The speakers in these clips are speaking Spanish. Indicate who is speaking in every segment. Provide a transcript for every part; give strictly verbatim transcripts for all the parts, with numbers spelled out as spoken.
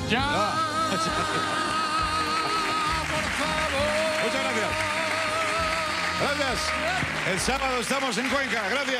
Speaker 1: ¡Ya! No. ¡Por favor!
Speaker 2: Muchas gracias. Gracias. El sábado estamos en Cuenca. Gracias.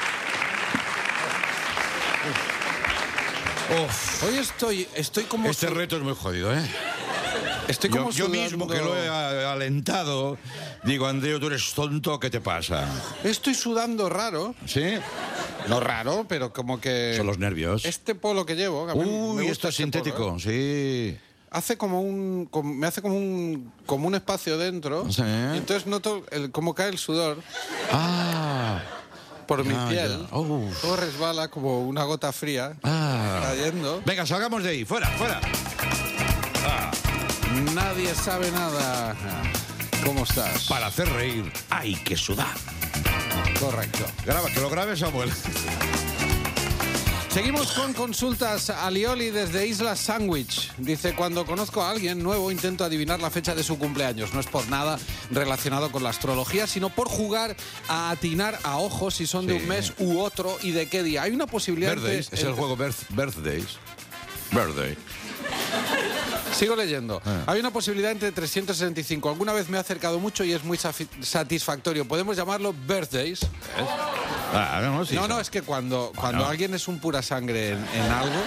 Speaker 1: Uf. Hoy estoy, estoy como...
Speaker 2: Este reto es muy jodido, ¿eh?
Speaker 1: Estoy como
Speaker 2: yo, yo
Speaker 1: sudando...
Speaker 2: mismo que lo he alentado, digo, Andreu, tú eres tonto, ¿qué te pasa?
Speaker 1: Estoy sudando raro.
Speaker 2: ¿Sí?
Speaker 1: No raro, pero como que...
Speaker 2: Son los nervios.
Speaker 1: Este polo que llevo... A mí
Speaker 2: Uy,
Speaker 1: me gusta
Speaker 2: esto es
Speaker 1: este
Speaker 2: sintético,
Speaker 1: polo, ¿eh?
Speaker 2: sí.
Speaker 1: Hace como un... como- me hace como un... como un espacio dentro.
Speaker 2: Sí.
Speaker 1: Y entonces noto el, como cae el sudor
Speaker 2: Ah.
Speaker 1: por mi
Speaker 2: Ya,
Speaker 1: piel.
Speaker 2: ya. Uf.
Speaker 1: Todo resbala como una gota fría
Speaker 2: Ah.
Speaker 1: cayendo.
Speaker 2: Venga, salgamos de ahí. Fuera, fuera. Ah.
Speaker 1: Nadie sabe nada. ¿Cómo estás?
Speaker 2: Para hacer reír hay que sudar.
Speaker 1: Correcto.
Speaker 2: Graba, que lo grabe Samuel.
Speaker 1: Seguimos con consultas. Alioli desde Isla Sandwich dice: cuando conozco a alguien nuevo intento adivinar la fecha de su cumpleaños. No es por nada relacionado con la astrología, sino por jugar a atinar a ojos si son de
Speaker 2: Sí.
Speaker 1: un mes u otro y de qué día. Hay una posibilidad...
Speaker 2: Birthdays,
Speaker 1: entre-
Speaker 2: es el juego birth, Birthdays. Birthday.
Speaker 1: Sigo leyendo.
Speaker 2: Ah.
Speaker 1: Hay una posibilidad entre trescientos sesenta y cinco. Alguna vez me he acercado mucho y es muy safi- satisfactorio. Podemos llamarlo birthdays.
Speaker 2: Ah, no, sí,
Speaker 1: no,
Speaker 2: sí.
Speaker 1: no, es que cuando, cuando alguien es un pura sangre en, en algo,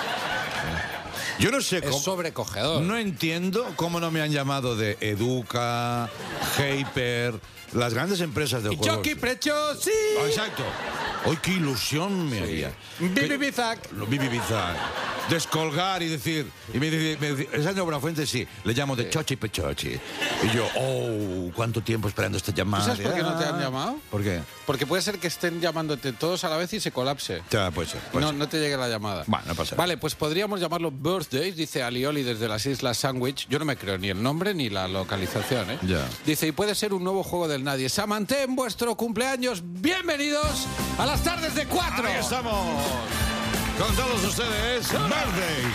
Speaker 2: Yo no sé
Speaker 1: es
Speaker 2: cómo...
Speaker 1: sobrecogedor.
Speaker 2: No entiendo cómo no me han llamado de Educa, Hyper, las grandes empresas de
Speaker 1: Y
Speaker 2: juegos.
Speaker 1: Jockey Preciosi.
Speaker 2: Ah, exacto. Hoy qué ilusión me haría.
Speaker 1: Bibi Bizac.
Speaker 2: Lo Bibi Bizac. Descolgar y decir... Y me dice, me dice es Año Buenafuente, sí. Le llamo de Chochi Pechochi. Y yo, oh, cuánto tiempo esperando esta llamada.
Speaker 1: ¿Tú sabes por qué no te han
Speaker 2: Ah.
Speaker 1: llamado?
Speaker 2: ¿Por qué?
Speaker 1: Porque puede ser que estén llamándote todos a la vez y se colapse.
Speaker 2: Ya, puede ser. puede
Speaker 1: No,
Speaker 2: ser.
Speaker 1: no te llegue la llamada.
Speaker 2: Bueno, no pasa nada.
Speaker 1: Vale, pues podríamos llamarlo Birthdays, dice Alioli desde las Islas Sandwich. Yo no me creo ni el nombre ni la localización, ¿eh?
Speaker 2: Ya.
Speaker 1: Dice, y puede ser un nuevo juego del nadie. Samantha, en vuestro cumpleaños, bienvenidos a las tardes de cuatro.
Speaker 2: Ahí estamos. Con todos ustedes, Birthdays.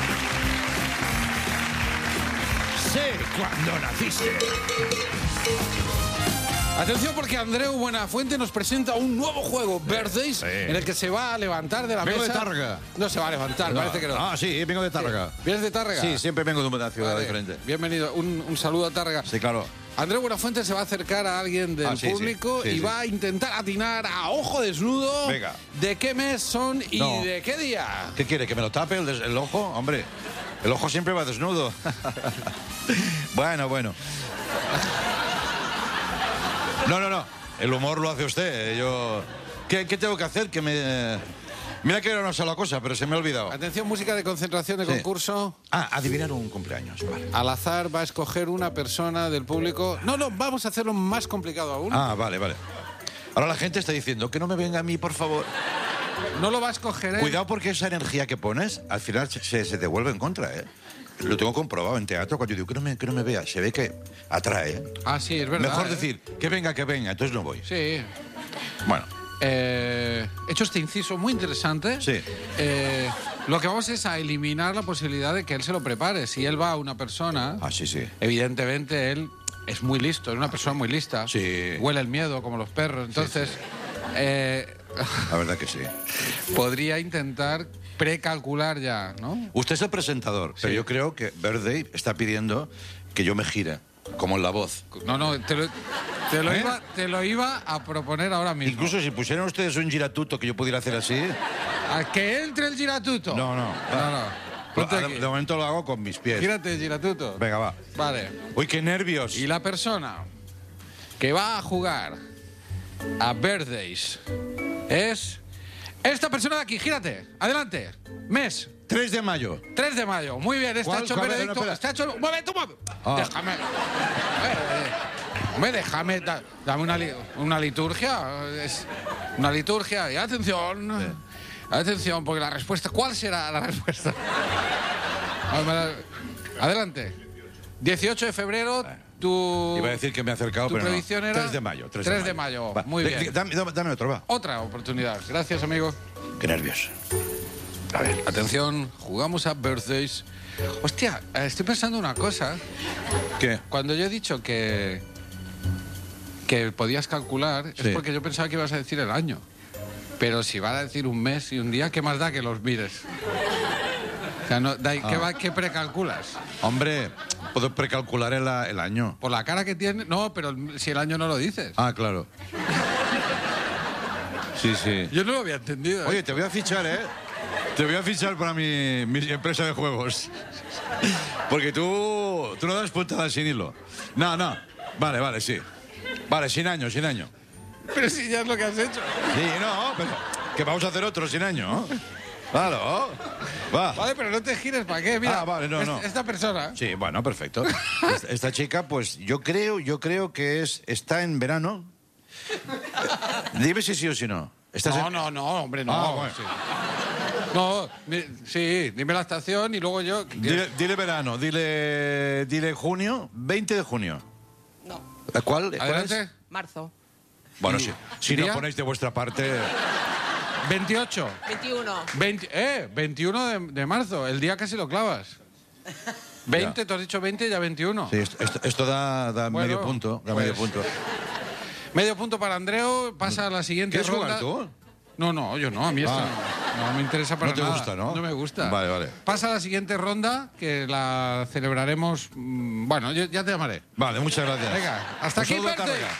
Speaker 2: Sé cuándo naciste.
Speaker 1: Atención porque Andreu Buenafuente nos presenta un nuevo juego, Birthdays,
Speaker 2: sí.
Speaker 1: en el que se va a levantar de la
Speaker 2: Vengo de
Speaker 1: mesa.
Speaker 2: Tárrega.
Speaker 1: No se va a levantar, parece que no.
Speaker 2: Ah, sí, vengo de Tárrega.
Speaker 1: ¿Vienes de Tárrega?
Speaker 2: Sí, siempre vengo de una ciudad
Speaker 1: Vale,
Speaker 2: diferente.
Speaker 1: Bienvenido, un, un saludo a Tárrega.
Speaker 2: Sí, claro.
Speaker 1: Andreu Buenafuente se va a acercar a alguien del
Speaker 2: Ah, sí,
Speaker 1: público
Speaker 2: sí, sí,
Speaker 1: y
Speaker 2: sí.
Speaker 1: va a intentar atinar a ojo desnudo
Speaker 2: Venga.
Speaker 1: de qué mes son y
Speaker 2: No.
Speaker 1: de qué día.
Speaker 2: ¿Qué quiere? ¿Que me lo tape el, des- el ojo? Hombre, el ojo siempre va desnudo. Bueno, bueno. No, no, no. El humor lo hace usted. Yo... ¿Qué, qué tengo que hacer? Que me... Mira que era una sola cosa, pero se me ha olvidado.
Speaker 1: Atención, música de concentración de
Speaker 2: Sí.
Speaker 1: concurso.
Speaker 2: Ah, adivinar un cumpleaños. Vale.
Speaker 1: Al azar va a escoger una persona del público. No, no, vamos a hacerlo más complicado aún.
Speaker 2: Ah, vale, vale. Ahora la gente está diciendo que no me venga a mí, por favor.
Speaker 1: No lo va a escoger él.
Speaker 2: Cuidado porque esa energía que pones, al final se, se- se devuelve en contra, ¿eh? Lo tengo comprobado en teatro, cuando yo digo que no me, que no me vea, se ve que atrae, ¿eh?
Speaker 1: Ah, sí, es verdad.
Speaker 2: Mejor
Speaker 1: ¿eh?
Speaker 2: decir, que venga, que venga, entonces no voy.
Speaker 1: Sí.
Speaker 2: Bueno,
Speaker 1: Eh, he hecho este inciso muy interesante.
Speaker 2: Sí.
Speaker 1: Eh, lo que vamos es a eliminar la posibilidad de que él se lo prepare. Si él va a una persona,
Speaker 2: ah, sí, sí.
Speaker 1: evidentemente él es muy listo, es una persona muy lista.
Speaker 2: Sí.
Speaker 1: Huele el miedo como los perros. Entonces, eh,
Speaker 2: La verdad que sí.
Speaker 1: podría intentar precalcular ya, ¿no?
Speaker 2: Usted es el presentador, pero
Speaker 1: Sí.
Speaker 2: yo creo que Birthday está pidiendo que yo me gire, como en La Voz.
Speaker 1: No, no, te lo, te lo
Speaker 2: ¿Eh?
Speaker 1: iba, te lo iba a proponer ahora mismo.
Speaker 2: Incluso si pusieran ustedes un giratuto que yo pudiera hacer así...
Speaker 1: A que entre el giratuto.
Speaker 2: No, no.
Speaker 1: No, no. Ponte
Speaker 2: De,
Speaker 1: aquí.
Speaker 2: de momento lo hago con mis pies.
Speaker 1: Gírate el giratuto.
Speaker 2: Venga, va.
Speaker 1: Vale.
Speaker 2: Uy, qué nervios.
Speaker 1: Y la persona que va a jugar a Birthdays es esta persona de aquí. Gírate. Adelante. Mes.
Speaker 2: tres de mayo.
Speaker 1: tres de mayo. Muy bien. Está
Speaker 2: ¿Cuál?
Speaker 1: hecho
Speaker 2: ¿Cuál?
Speaker 1: veredicto.
Speaker 2: No, espera.
Speaker 1: Está hecho... Mueve, tú mueve.
Speaker 2: Ah.
Speaker 1: Déjame. Eh, eh. Hombre, déjame. da- dame una, li- una liturgia. Es una liturgia. Y atención. Atención, porque la respuesta... ¿Cuál será la respuesta? A ver, me la- Adelante. dieciocho de febrero, tu...
Speaker 2: Iba a decir que me he acercado,
Speaker 1: ¿Tu
Speaker 2: pero
Speaker 1: predicción
Speaker 2: no.
Speaker 1: era?
Speaker 2: tres de mayo. tres
Speaker 1: tres de mayo. Muy
Speaker 2: De-
Speaker 1: bien.
Speaker 2: de- Dame, dame- dame otro, va.
Speaker 1: Otra oportunidad. Gracias, amigo.
Speaker 2: Qué nervios. A ver.
Speaker 1: Atención, jugamos a Birthdays. Hostia, eh, estoy pensando una cosa.
Speaker 2: ¿Qué?
Speaker 1: Cuando yo he dicho que... que podías calcular,
Speaker 2: Sí.
Speaker 1: es porque yo pensaba que ibas a decir el año. Pero si vas a decir un mes y un día, ¿qué más da que los mires? O sea, no, da- ¿qué, va- ¿qué precalculas?
Speaker 2: Hombre, puedo precalcular el, a- el año.
Speaker 1: Por la cara que tiene... No, pero si el año no lo dices.
Speaker 2: Ah, claro. Sí, sí.
Speaker 1: Yo no lo había entendido. ¿eh?
Speaker 2: Oye, te voy a fichar, ¿eh? Te voy a fichar para mi, mi empresa de juegos. Porque tú, tú no das puntadas sin hilo. No, no. Vale, vale, sí. Vale, sin año, sin año.
Speaker 1: Pero si ya es lo que has hecho.
Speaker 2: Sí, no, pero que vamos a hacer otro sin año, ¿no? Claro. Va.
Speaker 1: Vale, pero no te gires, ¿para qué? Mira,
Speaker 2: Ah, vale, no,
Speaker 1: es-
Speaker 2: no.
Speaker 1: esta persona...
Speaker 2: Sí, bueno, perfecto. Esta, esta chica, pues yo creo, yo creo que es está en verano. Dime si sí o si no. ¿Estás
Speaker 1: No,
Speaker 2: en-
Speaker 1: no, no, hombre, no.
Speaker 2: Ah, bueno.
Speaker 1: Sí. No, mi- sí, dime la estación y luego yo...
Speaker 2: Dile, dile verano, dile, dile junio, veinte de junio.
Speaker 3: No.
Speaker 2: ¿Cuál? ¿Cuál
Speaker 1: Adelante.
Speaker 2: es?
Speaker 3: Marzo.
Speaker 2: Bueno,
Speaker 1: ¿Y-
Speaker 2: sí. Si no
Speaker 1: día?
Speaker 2: ponéis de vuestra parte.
Speaker 1: veintiocho.
Speaker 3: veintiuno.
Speaker 1: veinte, eh, veintiuno de, de marzo, el día casi lo clavas. veinte,
Speaker 2: Ya.
Speaker 1: tú has dicho veinte, ya veintiuno.
Speaker 2: Sí, esto, esto- esto da, da
Speaker 1: Bueno,
Speaker 2: medio punto. Da
Speaker 1: pues,
Speaker 2: medio punto.
Speaker 1: Medio punto para Andreu, pasa a la siguiente
Speaker 2: ¿Quieres
Speaker 1: ronda.
Speaker 2: jugar tú?
Speaker 1: No, no, yo no, a mí esto
Speaker 2: Ah.
Speaker 1: no, no me interesa para
Speaker 2: No te
Speaker 1: nada.
Speaker 2: gusta, ¿no?
Speaker 1: No me gusta.
Speaker 2: Vale, vale.
Speaker 1: Pasa a la siguiente ronda, que la celebraremos... mm, Bueno, yo, ya te llamaré.
Speaker 2: Vale, muchas gracias.
Speaker 1: Venga, hasta
Speaker 2: Un
Speaker 1: aquí,
Speaker 2: saludo a
Speaker 1: Berti.
Speaker 2: Tárrega.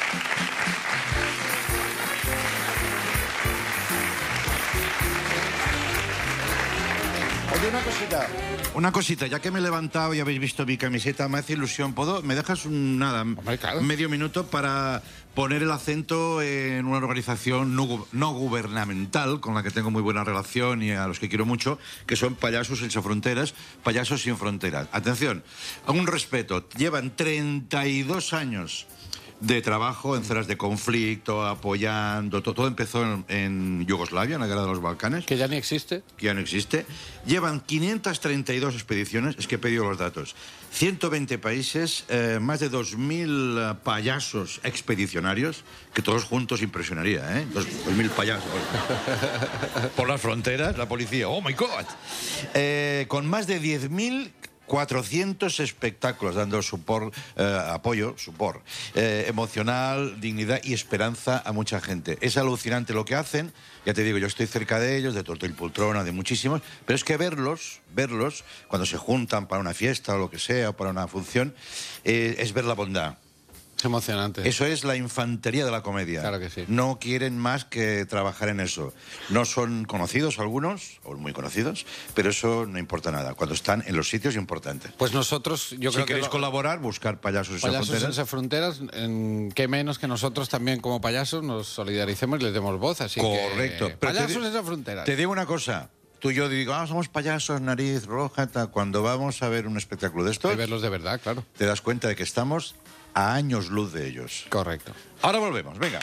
Speaker 2: Oye, una cosita. Una cosita, ya que me he levantado y habéis visto mi camiseta, me hace ilusión. ¿Puedo? ¿Me dejas un nada,
Speaker 1: Hombre, claro.
Speaker 2: medio minuto para poner el acento en una organización no, gu- no gubernamental con la que tengo muy buena relación y a los que quiero mucho, que son Payasos Sin Fronteras, Payasos Sin Fronteras? Atención, un respeto. Llevan treinta y dos años de trabajo en zonas de conflicto, apoyando. Todo, todo empezó en, en Yugoslavia, en la guerra de los Balcanes,
Speaker 1: Que ya ni existe.
Speaker 2: que ya no existe. Llevan quinientas treinta y dos expediciones, es que he pedido los datos, ciento veinte países, eh, más de dos mil eh, payasos expedicionarios, que todos juntos impresionaría, ¿eh? Dos mil payasos. Por las fronteras, la policía, ¡oh, my God! Eh, con más de diez mil cuatrocientos espectáculos dando support, eh, apoyo, support, eh, emocional, dignidad y esperanza a mucha gente. Es alucinante lo que hacen. Ya te digo, yo estoy cerca de ellos, de Torto y Poltrona, de muchísimos, pero es que verlos, verlos, cuando se juntan para una fiesta o lo que sea, o para una función, eh, es ver la bondad.
Speaker 1: Es emocionante.
Speaker 2: Eso es la infantería de la comedia.
Speaker 1: Claro que sí.
Speaker 2: No quieren más que trabajar en eso. No son conocidos algunos, o muy conocidos, pero eso no importa nada, cuando están en los sitios importantes.
Speaker 1: Pues nosotros, yo
Speaker 2: si
Speaker 1: creo
Speaker 2: queréis
Speaker 1: que... lo-
Speaker 2: colaborar, buscar Payasos Sin
Speaker 1: Payasos
Speaker 2: Fronteras.
Speaker 1: Sin Fronteras, en, qué menos que nosotros también como payasos nos solidaricemos y les demos voz, así
Speaker 2: Correcto.
Speaker 1: que...
Speaker 2: Pero te
Speaker 1: Payasos
Speaker 2: di-
Speaker 1: Sin Fronteras.
Speaker 2: Te digo una cosa. Tú y yo digo, ah, somos payasos, nariz roja, tal. Cuando vamos a ver un espectáculo de
Speaker 1: Hay
Speaker 2: estos,
Speaker 1: que verlos de verdad, claro.
Speaker 2: te das cuenta de que estamos a años luz de ellos.
Speaker 1: Correcto.
Speaker 2: Ahora volvemos, venga.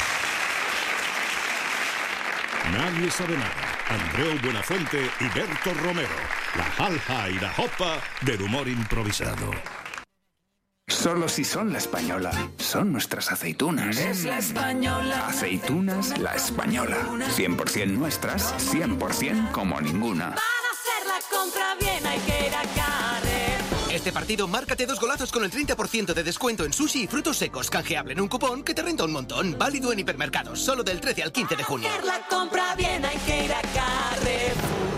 Speaker 4: Nadie sabe nada. Andreu Buenafuente y Berto Romero. La jalja y la jopa del humor improvisado.
Speaker 5: Solo si son la española. Son nuestras aceitunas.
Speaker 6: Es la española.
Speaker 5: Aceitunas La Española. cien por ciento nuestras, cien por ciento como ninguna.
Speaker 6: Para hacer la compra bien hay que ir a Carrefour.
Speaker 7: Este partido, márcate dos golazos con el treinta por ciento de descuento en sushi y frutos secos, canjeable en un cupón que te renta un montón. Válido en hipermercados, solo del trece al quince de junio.
Speaker 6: Para hacer la compra bien hay que ir a Carrefour.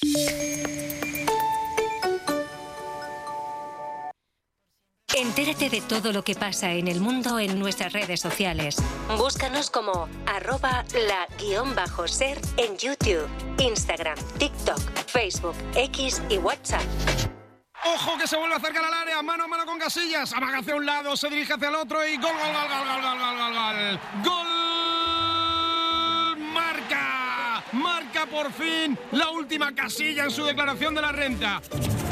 Speaker 8: Entérate de todo lo que pasa en el mundo en nuestras redes sociales. Búscanos como arroba la guión bajo ser en YouTube, Instagram, TikTok, Facebook, X y WhatsApp.
Speaker 9: ¡Ojo que se vuelve a acercar al área! ¡Mano a mano con Casillas! Amaga hacia un lado, se dirige hacia el otro y gol, gol, gol, gol, gol, gol, gol, gol, gol. ¡Gol! ¡Marca! ¡Marca por fin la última Casilla en su declaración de la renta!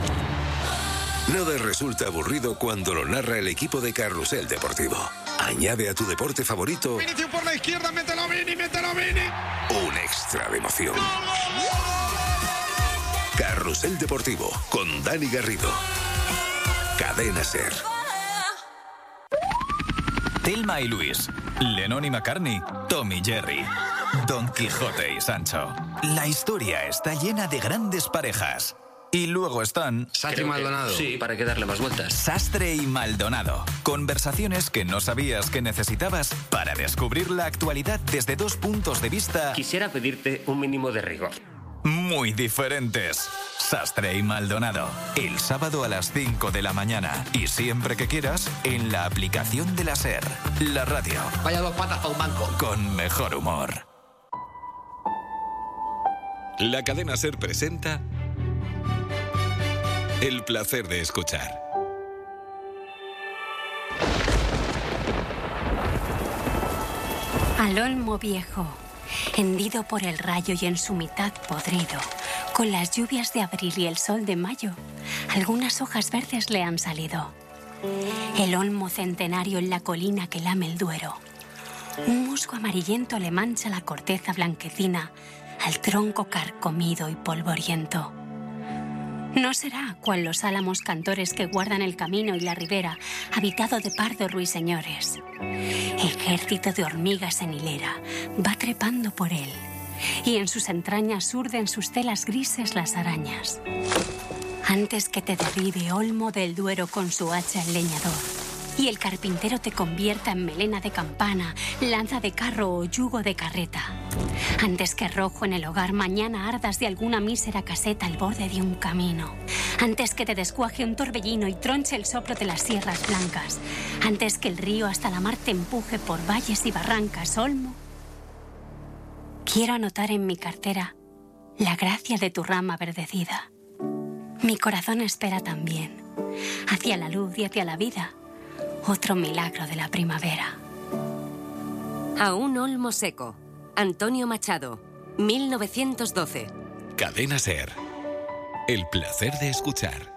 Speaker 10: Nada resulta aburrido cuando lo narra el equipo de Carrusel Deportivo. Añade a tu deporte favorito
Speaker 9: Vinicius por la izquierda, mételo Vini, mételo Vini.
Speaker 10: un extra de emoción. Carrusel Deportivo con Dani Garrido. Cadena Ser.
Speaker 11: Thelma y Luis, Lennon y McCartney, Tom y Jerry, Don Quijote y Sancho. La historia está llena de grandes parejas. Y luego están...
Speaker 12: Sastre y Maldonado. Sí, para que darle más vueltas.
Speaker 11: Sastre y Maldonado. Conversaciones que no sabías que necesitabas para descubrir la actualidad desde dos puntos de vista...
Speaker 12: Quisiera pedirte un mínimo de rigor.
Speaker 11: muy diferentes. Sastre y Maldonado, el sábado a las cinco de la mañana y siempre que quieras en la aplicación de la SER, la radio.
Speaker 12: Vaya dos patas para un banco.
Speaker 11: Con mejor humor.
Speaker 10: La cadena SER presenta El placer de escuchar.
Speaker 8: Al olmo viejo, hendido por el rayo y en su mitad podrido, con las lluvias de abril y el sol de mayo, algunas hojas verdes le han salido. El olmo centenario en la colina que lame el Duero. Un musgo amarillento le mancha la corteza blanquecina al tronco carcomido y polvoriento. No será cual los álamos cantores que guardan el camino y la ribera, habitado de pardos ruiseñores. Ejército de hormigas en hilera va trepando por él, y en sus entrañas urden sus telas grises las arañas. Antes que te derribe olmo del Duero con su hacha el leñador, y el carpintero te convierta en melena de campana, lanza de carro o yugo de carreta. Antes que rojo en el hogar mañana ardas de alguna mísera caseta al borde de un camino. Antes que te descuaje un torbellino y tronche el soplo de las sierras blancas. Antes que el río hasta la mar te empuje por valles y barrancas, olmo. Quiero anotar en mi cartera la gracia de tu rama verdecida. Mi corazón espera también, hacia la luz y hacia la vida, otro milagro de la primavera.
Speaker 3: A un olmo seco. Antonio Machado, mil novecientos doce.
Speaker 10: Cadena SER. El placer de escuchar.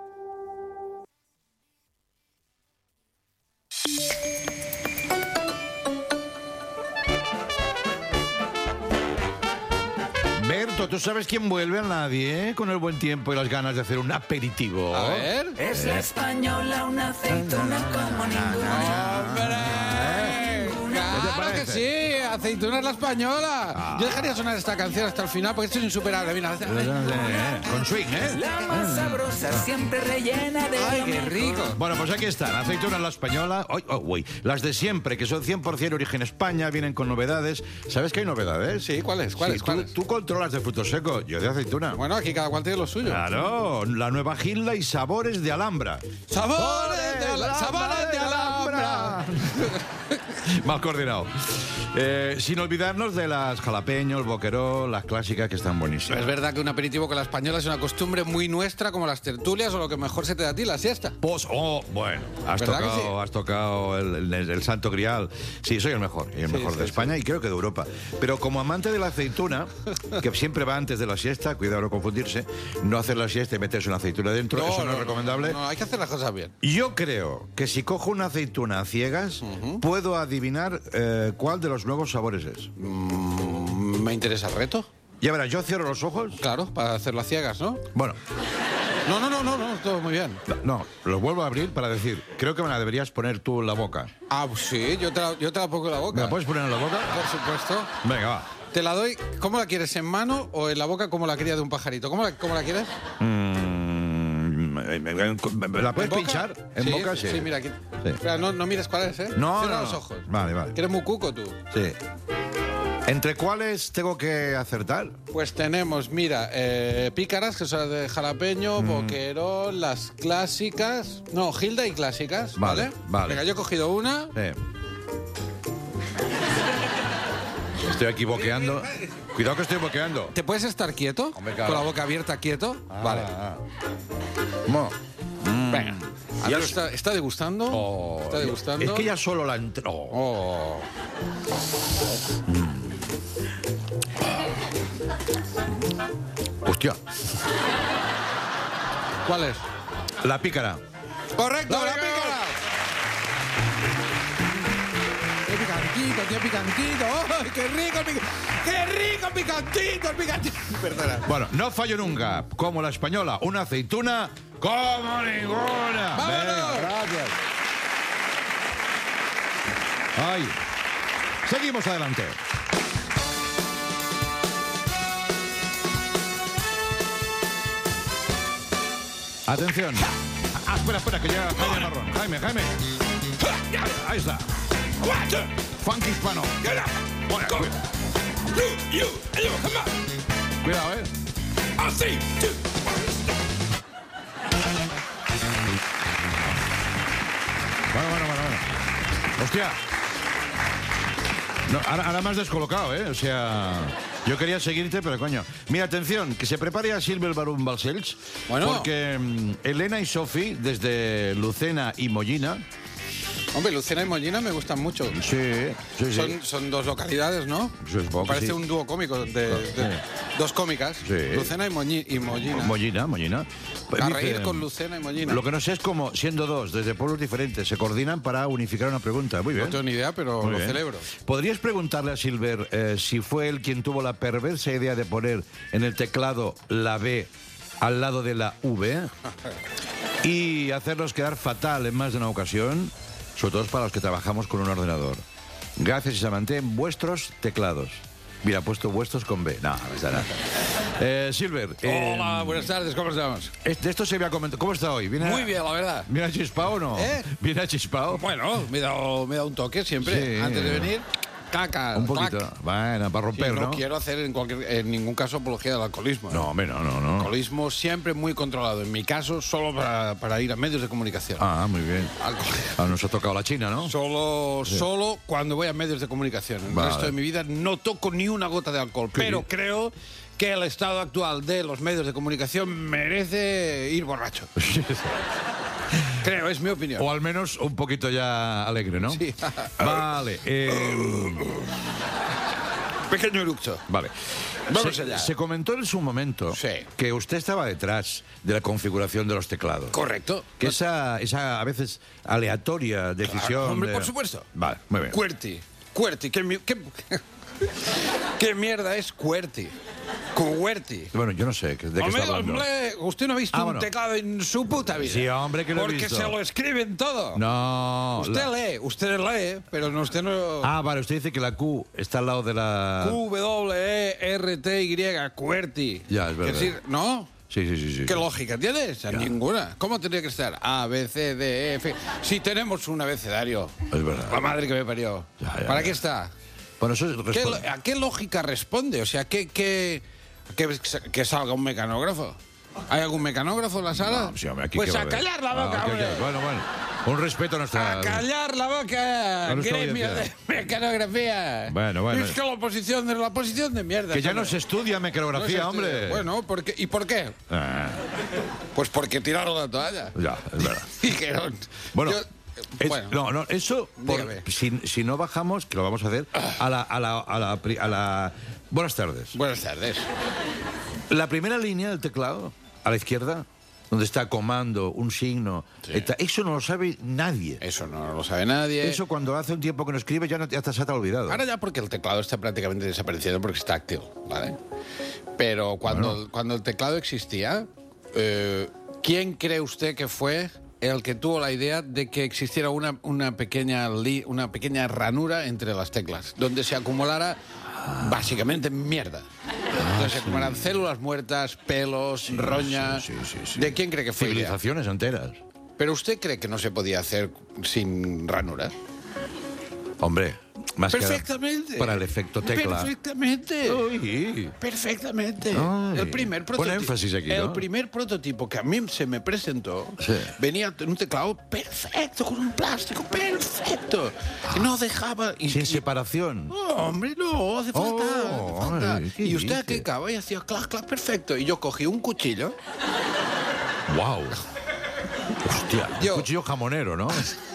Speaker 2: Berto, ¿tú sabes quién vuelve? A nadie, ¿eh? Con el buen tiempo y las ganas de hacer un aperitivo.
Speaker 1: A ver.
Speaker 13: Es la española, una aceituna como ninguna.
Speaker 1: ¡Hombre! ¡Claro que sí! ¡Aceituna es la española!
Speaker 2: Ah.
Speaker 1: Yo dejaría sonar esta canción hasta el final porque esto es insuperable. Mira,
Speaker 2: con swing, ¿eh?
Speaker 13: La más sabrosa, siempre rellena de...
Speaker 1: ¡Ay, qué rico!
Speaker 2: Bueno, pues aquí están, aceitunas la española, uy, oh, uy, las de siempre, que son cien por ciento origen España, vienen con novedades. ¿Sabes que hay novedades?
Speaker 1: Sí, ¿cuáles? ¿Cuáles?
Speaker 2: Sí,
Speaker 1: ¿Cuáles?
Speaker 2: Tú, tú controlas de frutos secos, yo de aceituna.
Speaker 1: Bueno, aquí cada cual tiene lo suyo.
Speaker 2: Claro, la nueva Gilda y sabores de Alhambra.
Speaker 1: ¡Sabores de, ala- sabores de Alhambra!
Speaker 2: Mal coordinado. Eh, sin olvidarnos de las jalapeños, boqueró, las clásicas que están buenísimas.
Speaker 1: Es verdad que un aperitivo con la española es una costumbre muy nuestra, como las tertulias o lo que mejor se te da a ti, la siesta.
Speaker 2: Pues, oh, bueno, has
Speaker 1: ¿Verdad que
Speaker 2: tocado,
Speaker 1: sí?
Speaker 2: has tocado el, el- el santo grial. Sí, soy el mejor, y el
Speaker 1: Sí,
Speaker 2: mejor
Speaker 1: sí,
Speaker 2: de España y creo que de Europa. Pero como amante de la aceituna, que siempre va antes de la siesta, cuidado no confundirse, no hacer la siesta y meterse una aceituna dentro, eso no, es recomendable.
Speaker 1: No, hay que hacer las cosas bien.
Speaker 2: Yo creo que si cojo una aceituna a ciegas, puedo adivinar eh, cuál de los nuevos sabores es.
Speaker 1: Mm, me interesa el reto.
Speaker 2: Ya verás, yo cierro los ojos.
Speaker 1: Claro, para hacerlo a ciegas, ¿no?
Speaker 2: Bueno,
Speaker 1: No, no, no, no, no, todo muy bien.
Speaker 2: no, no, los vuelvo a abrir para decir, creo que me la deberías poner tú en la boca.
Speaker 1: Ah, pues sí, yo te la, yo te la pongo en la boca.
Speaker 2: ¿Me la puedes poner en la boca?
Speaker 1: Por supuesto.
Speaker 2: Venga, va.
Speaker 1: Te la doy, ¿cómo la quieres? ¿En mano o en la boca como la cría de un pajarito? ¿Cómo la, cómo la quieres?
Speaker 2: Mm, ¿La puedes
Speaker 1: ¿En boca?
Speaker 2: pinchar? En boca, sí.
Speaker 1: Sí, mira aquí.
Speaker 2: Sí.
Speaker 1: Espera, no, no mires cuál es, ¿eh?
Speaker 2: No,
Speaker 1: Cierra
Speaker 2: no,
Speaker 1: los
Speaker 2: no.
Speaker 1: ojos.
Speaker 2: Vale, vale.
Speaker 1: ¿Que eres muy cuco tú?
Speaker 2: Sí. ¿Entre cuáles tengo que acertar?
Speaker 1: Pues tenemos, mira, eh, pícaras, que son las de jalapeño,
Speaker 2: Mm.
Speaker 1: boquerón, las clásicas. No, Gilda y clásicas, ¿vale?
Speaker 2: Vale, vale.
Speaker 1: Venga, yo he cogido una.
Speaker 2: Sí. Estoy aquí boqueando. Cuidado que estoy boqueando.
Speaker 1: ¿Te puedes estar quieto?
Speaker 2: Hombre, claro.
Speaker 1: Con la boca abierta, quieto.
Speaker 2: Ah,
Speaker 1: vale.
Speaker 2: ah. Mo. Mm.
Speaker 1: Venga.
Speaker 2: Ya
Speaker 1: Andrés
Speaker 2: es-
Speaker 1: está, está degustando.
Speaker 2: Oh,
Speaker 1: está degustando.
Speaker 2: Es que ya solo la entró.
Speaker 1: Oh.
Speaker 2: Hostia.
Speaker 1: ¿Cuál es?
Speaker 2: La pícara.
Speaker 1: ¡Correcto,
Speaker 2: ¡La
Speaker 1: la
Speaker 2: pícara!
Speaker 1: pícara! ¡Qué picantito, qué picantito! ¡Ay, qué rico el picantito! ¡Qué rico el picantito, el picantito! Perdona.
Speaker 2: Bueno, no fallo nunca. Como la española, una aceituna como ninguna.
Speaker 1: ¡Vámonos!
Speaker 2: Venga, gracias. Ay. Seguimos adelante. Atención. Ah, espera, espera, que ya Jaime Marrón. Jaime, Jaime. Ahí está. Funk hispano. Bueno, cuida.
Speaker 14: Cuidado, ¿eh?
Speaker 10: Así.
Speaker 14: Bueno, bueno, bueno, bueno. Hostia. No, ahora, ahora me has descolocado, ¿eh? O sea, yo quería seguirte, pero coño. Mira, atención, que se prepare a Silver Barum Balcells.
Speaker 1: Bueno.
Speaker 14: Porque um, Elena y Sofi, desde Lucena y Mollina.
Speaker 1: Hombre, Lucena y Mollina me gustan mucho.
Speaker 14: Sí, sí, sí.
Speaker 1: Son, son dos localidades, ¿no?
Speaker 14: Sí, supongo que
Speaker 1: Parece
Speaker 14: sí.
Speaker 1: un dúo cómico de, de-
Speaker 14: Sí.
Speaker 1: dos cómicas.
Speaker 14: Sí.
Speaker 1: Lucena y, Moñi- y Mollina.
Speaker 14: Mollina, Mollina.
Speaker 1: A
Speaker 14: Dice,
Speaker 1: reír con Lucena y Mollina.
Speaker 14: Lo que no sé es cómo, siendo dos, desde pueblos diferentes, se coordinan para unificar una pregunta. Muy bien.
Speaker 1: No tengo ni idea, pero
Speaker 14: Muy
Speaker 1: lo
Speaker 14: bien.
Speaker 1: celebro.
Speaker 14: ¿Podrías preguntarle a Silver eh, si fue él quien tuvo la perversa idea de poner en el teclado la B al lado de la V y hacernos quedar fatal en más de una ocasión, sobre todo para los que trabajamos con un ordenador? Gracias y se mantienen vuestros teclados. Mira, ha puesto vuestros con B. No, no está nada. Eh, Silver. eh,
Speaker 1: Hola, buenas tardes, ¿cómo estamos?
Speaker 14: es- De esto se me ha comentado. ¿Cómo está hoy? ¿Viene a-
Speaker 1: Muy bien, la verdad.
Speaker 14: ¿Viene a chispao o no?
Speaker 1: ¿Eh?
Speaker 14: ¿Viene a chispao?
Speaker 1: Bueno, me he dado, me he dado un toque siempre,
Speaker 14: Sí.
Speaker 1: antes de venir. Caca,
Speaker 14: Un poquito.
Speaker 1: clac.
Speaker 14: Bueno, para romper,
Speaker 1: Sí, no,
Speaker 14: ¿no?
Speaker 1: quiero hacer en, cualquier, en ningún caso apología del alcoholismo. ¿eh?
Speaker 14: No, hombre, no, no, no.
Speaker 1: Alcoholismo siempre muy controlado. En mi caso, solo para, para ir a medios de comunicación.
Speaker 14: Ah, muy bien.
Speaker 1: Alcohol-
Speaker 14: Ah, nos ha tocado la China, ¿no?
Speaker 1: Solo,
Speaker 14: Sí.
Speaker 1: solo cuando voy a medios de comunicación. El
Speaker 14: Vale.
Speaker 1: resto de mi vida no toco ni una gota de alcohol.
Speaker 14: Qué
Speaker 1: Pero
Speaker 14: bien.
Speaker 1: creo que el estado actual de los medios de comunicación merece ir borracho. Creo, es mi opinión.
Speaker 14: O al menos un poquito ya alegre, ¿no?
Speaker 1: Sí.
Speaker 14: Vale. eh,
Speaker 1: Pequeño eructo.
Speaker 14: vale.
Speaker 1: Vamos
Speaker 14: se,
Speaker 1: allá.
Speaker 14: se comentó en su momento
Speaker 1: Sí.
Speaker 14: que usted estaba detrás de la configuración de los teclados.
Speaker 1: Correcto.
Speaker 14: Que esa, esa a veces aleatoria decisión.
Speaker 1: Claro, hombre,
Speaker 14: de-
Speaker 1: por supuesto.
Speaker 14: Vale, muy bien.
Speaker 1: QWERTY. QWERTY. ¿Qué, mi- qué, qué mierda es QWERTY? QWERTY.
Speaker 14: Bueno, yo no sé ¿de qué
Speaker 1: Hombre,
Speaker 14: está hablando?
Speaker 1: hombre, usted no ha visto
Speaker 14: Ah,
Speaker 1: un
Speaker 14: bueno.
Speaker 1: teclado en su puta vida.
Speaker 14: Sí, hombre, que lo he
Speaker 1: Porque
Speaker 14: visto.
Speaker 1: se lo escriben todo.
Speaker 14: No.
Speaker 1: Usted
Speaker 14: la-
Speaker 1: lee, usted lee, pero no, usted no...
Speaker 14: Ah, vale, usted dice que la Q está al lado de la...
Speaker 1: Q W E R T Y, QWERTY.
Speaker 14: Ya, es verdad.
Speaker 1: Es decir, ¿no?
Speaker 14: Sí, sí, sí, sí.
Speaker 1: ¿Qué lógica tienes? Ninguna. ¿Cómo tendría que estar? A, B, C, D, E, F. Si tenemos un abecedario.
Speaker 14: Es verdad.
Speaker 1: La madre que me parió.
Speaker 14: Ya, ya,
Speaker 1: ¿Para
Speaker 14: ya.
Speaker 1: qué está?
Speaker 14: Bueno, eso es
Speaker 1: ¿Qué
Speaker 14: responde.
Speaker 1: lo- ¿A qué lógica responde? O sea, ¿qué, qué, qué- que salga un mecanógrafo? ¿Hay algún mecanógrafo en la sala?
Speaker 14: No, sí, hombre, aquí
Speaker 1: pues
Speaker 14: qué va
Speaker 1: a
Speaker 14: a haber.
Speaker 1: callar la
Speaker 14: Ah,
Speaker 1: boca,
Speaker 14: aquí,
Speaker 1: hombre.
Speaker 14: aquí. Bueno, bueno. Un respeto a nuestra...
Speaker 1: A callar la boca,
Speaker 14: A nuestra
Speaker 1: gremio de
Speaker 14: audiencia.
Speaker 1: mecanografía.
Speaker 14: Bueno, bueno.
Speaker 1: Es que la oposición de la oposición de mierda.
Speaker 14: Que ya
Speaker 1: hombre.
Speaker 14: no se estudia
Speaker 1: No
Speaker 14: mecanografía,
Speaker 1: se
Speaker 14: hombre.
Speaker 1: estudia. Bueno, ¿por qué? ¿Y por qué?
Speaker 14: Ah,
Speaker 1: Pues porque tiraron la toalla.
Speaker 14: ya, es verdad.
Speaker 1: Dijeron.
Speaker 14: Bueno,
Speaker 1: yo-
Speaker 14: es-
Speaker 1: bueno.
Speaker 14: no, no, eso, por-
Speaker 1: Dígame.
Speaker 14: si, si no bajamos, que lo vamos a hacer, a la, a la, a la, pri- a la- Buenas tardes.
Speaker 1: Buenas tardes.
Speaker 14: La primera línea del teclado, a la izquierda, donde está comando, un signo, eta- eso no lo sabe nadie.
Speaker 1: Eso no lo sabe nadie.
Speaker 14: Eso cuando hace un tiempo que no escribe ya, no, ya te, se te ha olvidado.
Speaker 1: Ahora ya porque el teclado está prácticamente desapareciendo porque está táctil, ¿vale? Pero cuando,
Speaker 14: Bueno.
Speaker 1: cuando el teclado existía, eh, ¿quién cree usted que fue el que tuvo la idea de que existiera una, una, pequeña, li- una pequeña ranura entre las teclas, donde se acumulara básicamente mierda? Donde se acumularan células muertas, pelos, roña...
Speaker 14: sí, sí, sí.
Speaker 1: ¿De quién cree que fue idea?
Speaker 14: Civilizaciones enteras.
Speaker 1: ¿Pero usted cree que no se podía hacer sin ranura?
Speaker 14: Hombre, más que
Speaker 1: Perfectamente.
Speaker 14: para el efecto tecla.
Speaker 1: Perfectamente.
Speaker 14: Uy.
Speaker 1: Perfectamente.
Speaker 14: Ay.
Speaker 1: El primer
Speaker 14: Pon
Speaker 1: prototipo.
Speaker 14: énfasis aquí,
Speaker 1: El
Speaker 14: ¿no?
Speaker 1: primer prototipo que a mí se me presentó
Speaker 14: Sí.
Speaker 1: venía en un teclado perfecto, con un plástico perfecto. Que no dejaba. Y,
Speaker 14: Sin
Speaker 1: y-
Speaker 14: separación.
Speaker 1: No, hombre, no, hace falta.
Speaker 14: Oh,
Speaker 1: hace falta.
Speaker 14: ay, ¿qué
Speaker 1: y usted
Speaker 14: dice?
Speaker 1: aquí acaba y hacía clac, clac, perfecto. Y yo cogí un cuchillo.
Speaker 14: ¡Wow! Hostia,
Speaker 1: Yo-
Speaker 14: un cuchillo jamonero, ¿no?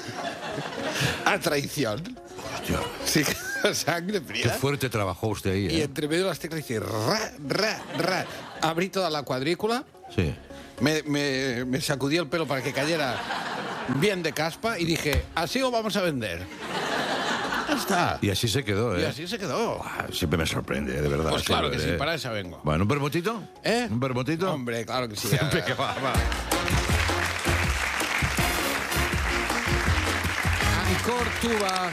Speaker 1: A traición.
Speaker 14: Hostia,
Speaker 1: Sí, sangre
Speaker 14: qué
Speaker 1: fría.
Speaker 14: fuerte trabajó usted ahí,
Speaker 1: Y
Speaker 14: ¿eh?
Speaker 1: entre medio de las teclas hice ra, ra, ra. Abrí toda la cuadrícula.
Speaker 14: Sí.
Speaker 1: Me, me- me sacudí el pelo para que cayera bien de caspa y dije, así lo vamos a vender. Ya está.
Speaker 14: Y así se quedó, ¿eh?
Speaker 1: Y así se quedó.
Speaker 14: Ah, siempre me sorprende, de verdad.
Speaker 1: Pues claro que
Speaker 14: siempre,
Speaker 1: sí,
Speaker 14: ¿eh?
Speaker 1: para eso vengo.
Speaker 14: Bueno, ¿un vermutito?
Speaker 1: ¿Eh?
Speaker 14: ¿Un vermutito?
Speaker 1: Hombre, claro que sí.
Speaker 14: Siempre que va, va.
Speaker 1: Ancor Tuba.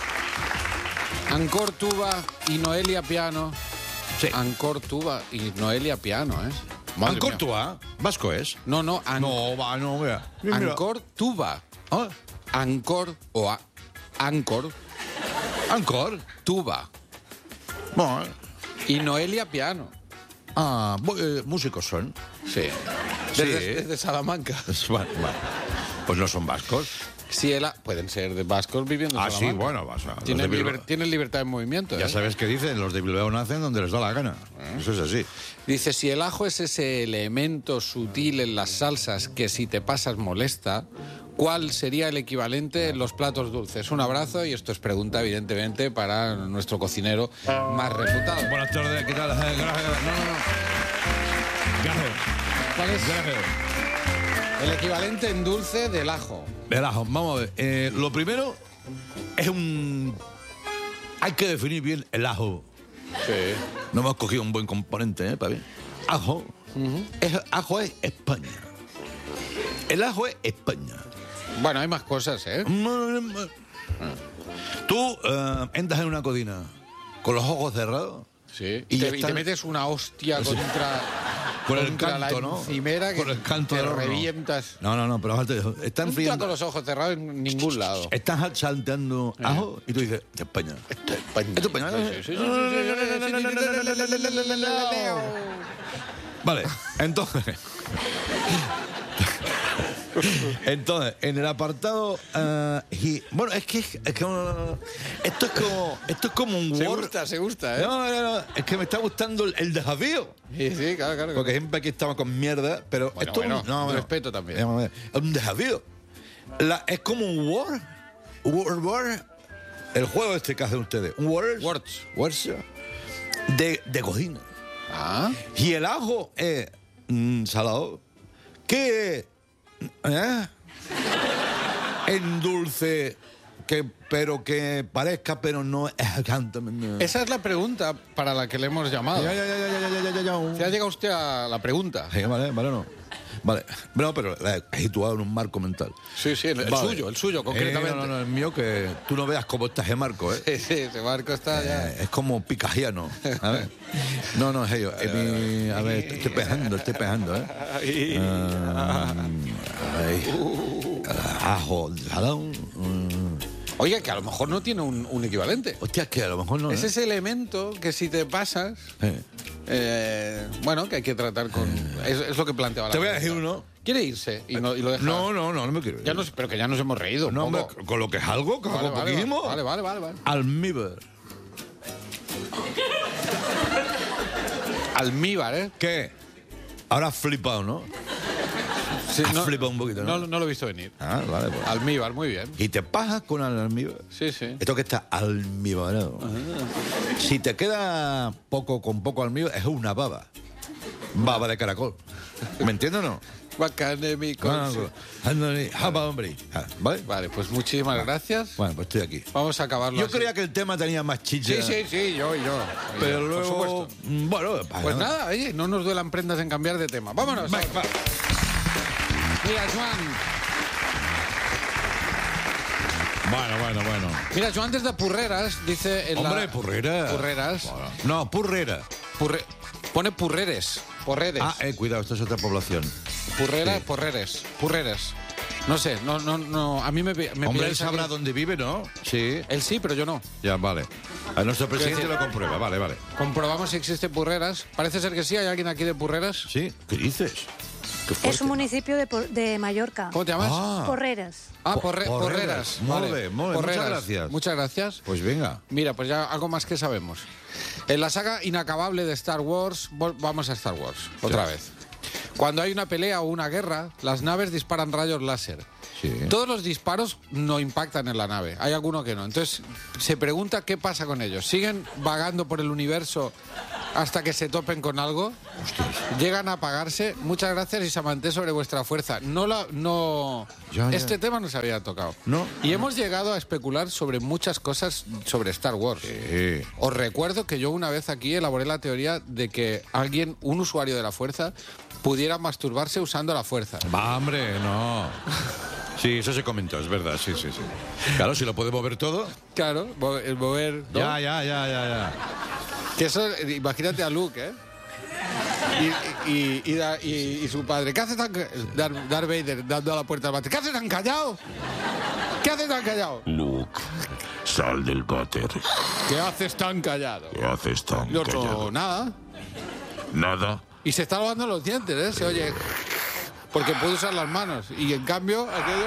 Speaker 1: Ancor Tuba y Noelia Piano.
Speaker 14: Sí.
Speaker 1: Ancor Tuba y Noelia Piano, ¿eh? Madre
Speaker 14: Ancor
Speaker 1: mía.
Speaker 14: Tuba, vasco es.
Speaker 1: No, no, An-
Speaker 14: No, va, no, mira. Mira, mira.
Speaker 1: Ancor Tuba.
Speaker 14: Ah,
Speaker 1: Ancor o a- Ancor
Speaker 14: Ancor.
Speaker 1: Tuba
Speaker 14: Bueno,
Speaker 1: y Noelia Piano.
Speaker 14: Ah, eh, músicos son.
Speaker 1: Sí. Desde, sí. desde Salamanca.
Speaker 14: Bueno, bueno. Pues no son vascos.
Speaker 1: Sí, el, pueden ser de vascos viviendo en
Speaker 14: ah,
Speaker 1: Salamanca.
Speaker 14: Ah, sí, bueno, vas a...
Speaker 1: Tienen, liber, tienen libertad de movimiento.
Speaker 14: Ya
Speaker 1: ¿eh?
Speaker 14: sabes qué dicen, los de Bilbao nacen donde les da la gana. ¿Eh? Eso es así.
Speaker 1: Dice, si el ajo es ese elemento sutil en las salsas que si te pasas molesta, ¿cuál sería el equivalente en los platos dulces? Un abrazo, y esto es pregunta, evidentemente, para nuestro cocinero más reputado.
Speaker 14: Buenas tardes, ¿qué tal? Gracias. No, no, no. Gracias.
Speaker 1: ¿Cuál es?
Speaker 14: Gracias.
Speaker 1: El equivalente en dulce del ajo.
Speaker 14: El ajo, vamos a ver. Eh, lo primero es un... Hay que definir bien el ajo.
Speaker 1: Sí.
Speaker 14: No hemos cogido un buen componente, ¿eh? Para bien. Ajo. Uh-huh. es, ajo es España. El ajo es España.
Speaker 1: Bueno, hay más cosas, ¿eh?
Speaker 14: Tú uh, entras en una cocina con los ojos cerrados.
Speaker 1: Sí. Y, te, están... y te metes una hostia sí. contra...
Speaker 14: Con el
Speaker 1: contra
Speaker 14: canto,
Speaker 1: la
Speaker 14: ¿no?
Speaker 1: encimera que
Speaker 14: con el canto
Speaker 1: te
Speaker 14: no,
Speaker 1: revientas.
Speaker 14: No, no, no, pero están friendo.
Speaker 1: Con los ojos cerrados en ningún lado.
Speaker 14: Estás salteando ajo y tú dices, España.
Speaker 1: Esto es España.
Speaker 14: Esto es España. Vale, entonces... Entonces, en el apartado uh, y, bueno, es que, es que uh, esto es como esto es como un
Speaker 1: se
Speaker 14: Word.
Speaker 1: gusta, se gusta, ¿eh?
Speaker 14: No, no, no, es que me está gustando el, el desafío.
Speaker 1: Sí, sí, claro, claro.
Speaker 14: Porque siempre aquí estamos con mierda, pero
Speaker 1: bueno,
Speaker 14: esto
Speaker 1: bueno,
Speaker 14: no, bueno,
Speaker 1: respeto también.
Speaker 14: Es un desafío. La, es como un Word. Word, Word. El juego este que hacen ustedes. Un Word.
Speaker 1: Words.
Speaker 14: Words. De, de cocina.
Speaker 1: Ah.
Speaker 14: Y el ajo es mm, salado. ¿Qué? ¿Eh? En dulce, que, pero que parezca, pero no es.
Speaker 1: Esa es la pregunta para la que le hemos llamado.
Speaker 14: Ya, ya, ya, ya, ya, ya, ya, ya.
Speaker 1: Se ha llegado usted a la pregunta.
Speaker 14: Sí, vale, vale, no. Vale, no, pero la he situado en un marco mental.
Speaker 1: Sí, sí, el, el vale. suyo, el suyo, concretamente.
Speaker 14: Eh, no, no, no, el mío, que tú no veas cómo está ese marco, ¿eh?
Speaker 1: Sí, sí, ese marco está eh, ya.
Speaker 14: Es como picajiano. A ver. No, no, es ello. Es mi, a ver, estoy pegando, estoy pegando, ¿eh? Ay. Um, ay. Uh. Ajo, jalón. Um.
Speaker 1: Oye, que a lo mejor no tiene un, un equivalente.
Speaker 14: Hostia, que a lo mejor no.
Speaker 1: Es
Speaker 14: ¿eh?
Speaker 1: ese elemento que si te pasas, eh. Eh, bueno, que hay que tratar con... Eh. Es, es lo que planteaba la
Speaker 14: Te voy a decir uno.
Speaker 1: ¿Quiere irse y, no, y lo deja?
Speaker 14: No, no, no, no me quiero ir.
Speaker 1: Ya nos, pero que ya nos hemos reído.
Speaker 14: No, hombre, con lo que es algo, con
Speaker 1: vale,
Speaker 14: algo
Speaker 1: vale,
Speaker 14: poquísimo.
Speaker 1: Vale, vale, vale, vale.
Speaker 14: Almíbar.
Speaker 1: Almíbar, ¿eh?
Speaker 14: ¿Qué? Ahora has flipado, ¿no?
Speaker 1: Sí,
Speaker 14: has
Speaker 1: no,
Speaker 14: flipado un poquito, ¿no?
Speaker 1: No, no lo he visto venir.
Speaker 14: Ah, vale, pues.
Speaker 1: Almíbar, muy bien.
Speaker 14: ¿Y te pasas con el almíbar?
Speaker 1: Sí, sí.
Speaker 14: Esto que está almíbarado. Uh-huh. Si te queda poco con poco almíbar, es una baba. Baba de caracol. ¿Me entiendes o no?
Speaker 1: Bacanémico.
Speaker 14: Jaba, hombre. ¿Vale?
Speaker 1: Vale, pues muchísimas vale. gracias.
Speaker 14: Bueno, pues estoy aquí.
Speaker 1: Vamos a acabarlo
Speaker 14: Yo
Speaker 1: así.
Speaker 14: creía que el tema tenía más chicha.
Speaker 1: Sí, sí, sí, yo y yo.
Speaker 14: Pero
Speaker 1: yo,
Speaker 14: luego...
Speaker 1: Por supuesto.
Speaker 14: Bueno,
Speaker 1: pues nada, nada, oye, no nos duelan prendas en cambiar de tema. Vámonos.
Speaker 14: Va, va.
Speaker 1: Mira, Joan.
Speaker 14: Bueno, bueno, bueno.
Speaker 1: Mira, Joan desde Purreras dice... En
Speaker 14: Hombre,
Speaker 1: la...
Speaker 14: Purreras.
Speaker 1: Purreras.
Speaker 14: Bueno. No, Purrera.
Speaker 1: Purre... Pone Purreres. Porreres.
Speaker 14: Ah, eh, cuidado, esto es otra población.
Speaker 1: Purrera,
Speaker 14: sí.
Speaker 1: Porreres. Purreres. No sé, no, no, no. A mí me, me
Speaker 14: Hombre, él sabrá aquí. Dónde vive, ¿no? Sí.
Speaker 1: Él sí, pero yo no.
Speaker 14: Ya, vale. A nuestro presidente
Speaker 1: decir,
Speaker 14: lo comprueba, vale, vale.
Speaker 1: Comprobamos si existe Purreras. Parece ser que sí, ¿hay alguien aquí de Purreras?
Speaker 14: Sí. ¿Qué dices?
Speaker 15: Es un municipio de, de Mallorca.
Speaker 1: ¿Cómo te llamas?
Speaker 15: Ah. Porreras.
Speaker 1: Ah, porre, Porreras.
Speaker 14: Muy bien, muy bien. Muchas gracias.
Speaker 1: Muchas gracias.
Speaker 14: Pues venga.
Speaker 1: Mira, pues ya algo más que sabemos. En la saga inacabable de Star Wars, vamos a Star Wars, otra sí. vez. Cuando hay una pelea o una guerra, las naves disparan rayos láser.
Speaker 14: Sí.
Speaker 1: Todos los disparos no impactan en la nave, hay alguno que no. Entonces, se pregunta qué pasa con ellos. ¿Siguen vagando por el universo hasta que se topen con algo?
Speaker 14: Hostias.
Speaker 1: ¿Llegan a apagarse? Muchas gracias y Samanté sobre vuestra fuerza. No la, no...
Speaker 14: Ya, ya.
Speaker 1: Este tema no se había tocado.
Speaker 14: No.
Speaker 1: Y hemos llegado a especular sobre muchas cosas sobre Star Wars.
Speaker 14: Sí.
Speaker 1: Os recuerdo que yo una vez aquí elaboré la teoría de que alguien, un usuario de la fuerza, pudiera masturbarse usando la fuerza.
Speaker 14: Va, hombre, no. Sí, eso se comentó, es verdad, sí, sí, sí. Claro, si lo puede mover todo.
Speaker 1: Claro, el mover... ¿no?
Speaker 14: Ya, ya, ya, ya, ya.
Speaker 1: Que eso, imagínate a Luke, ¿eh? Y, y, y, y, y su padre, ¿qué hace tan... Darth, Darth Vader dando a la puerta al váter? ¿Qué hace tan callado? ¿Qué haces tan callado?
Speaker 16: Luke, sal del váter.
Speaker 1: ¿Qué haces tan callado?
Speaker 16: ¿Qué haces tan
Speaker 1: Yo
Speaker 16: callado?
Speaker 1: nada.
Speaker 16: Nada.
Speaker 1: Y se está lavando los dientes, ¿eh? Se oye... Porque puede usar las manos. Y en cambio, aquello...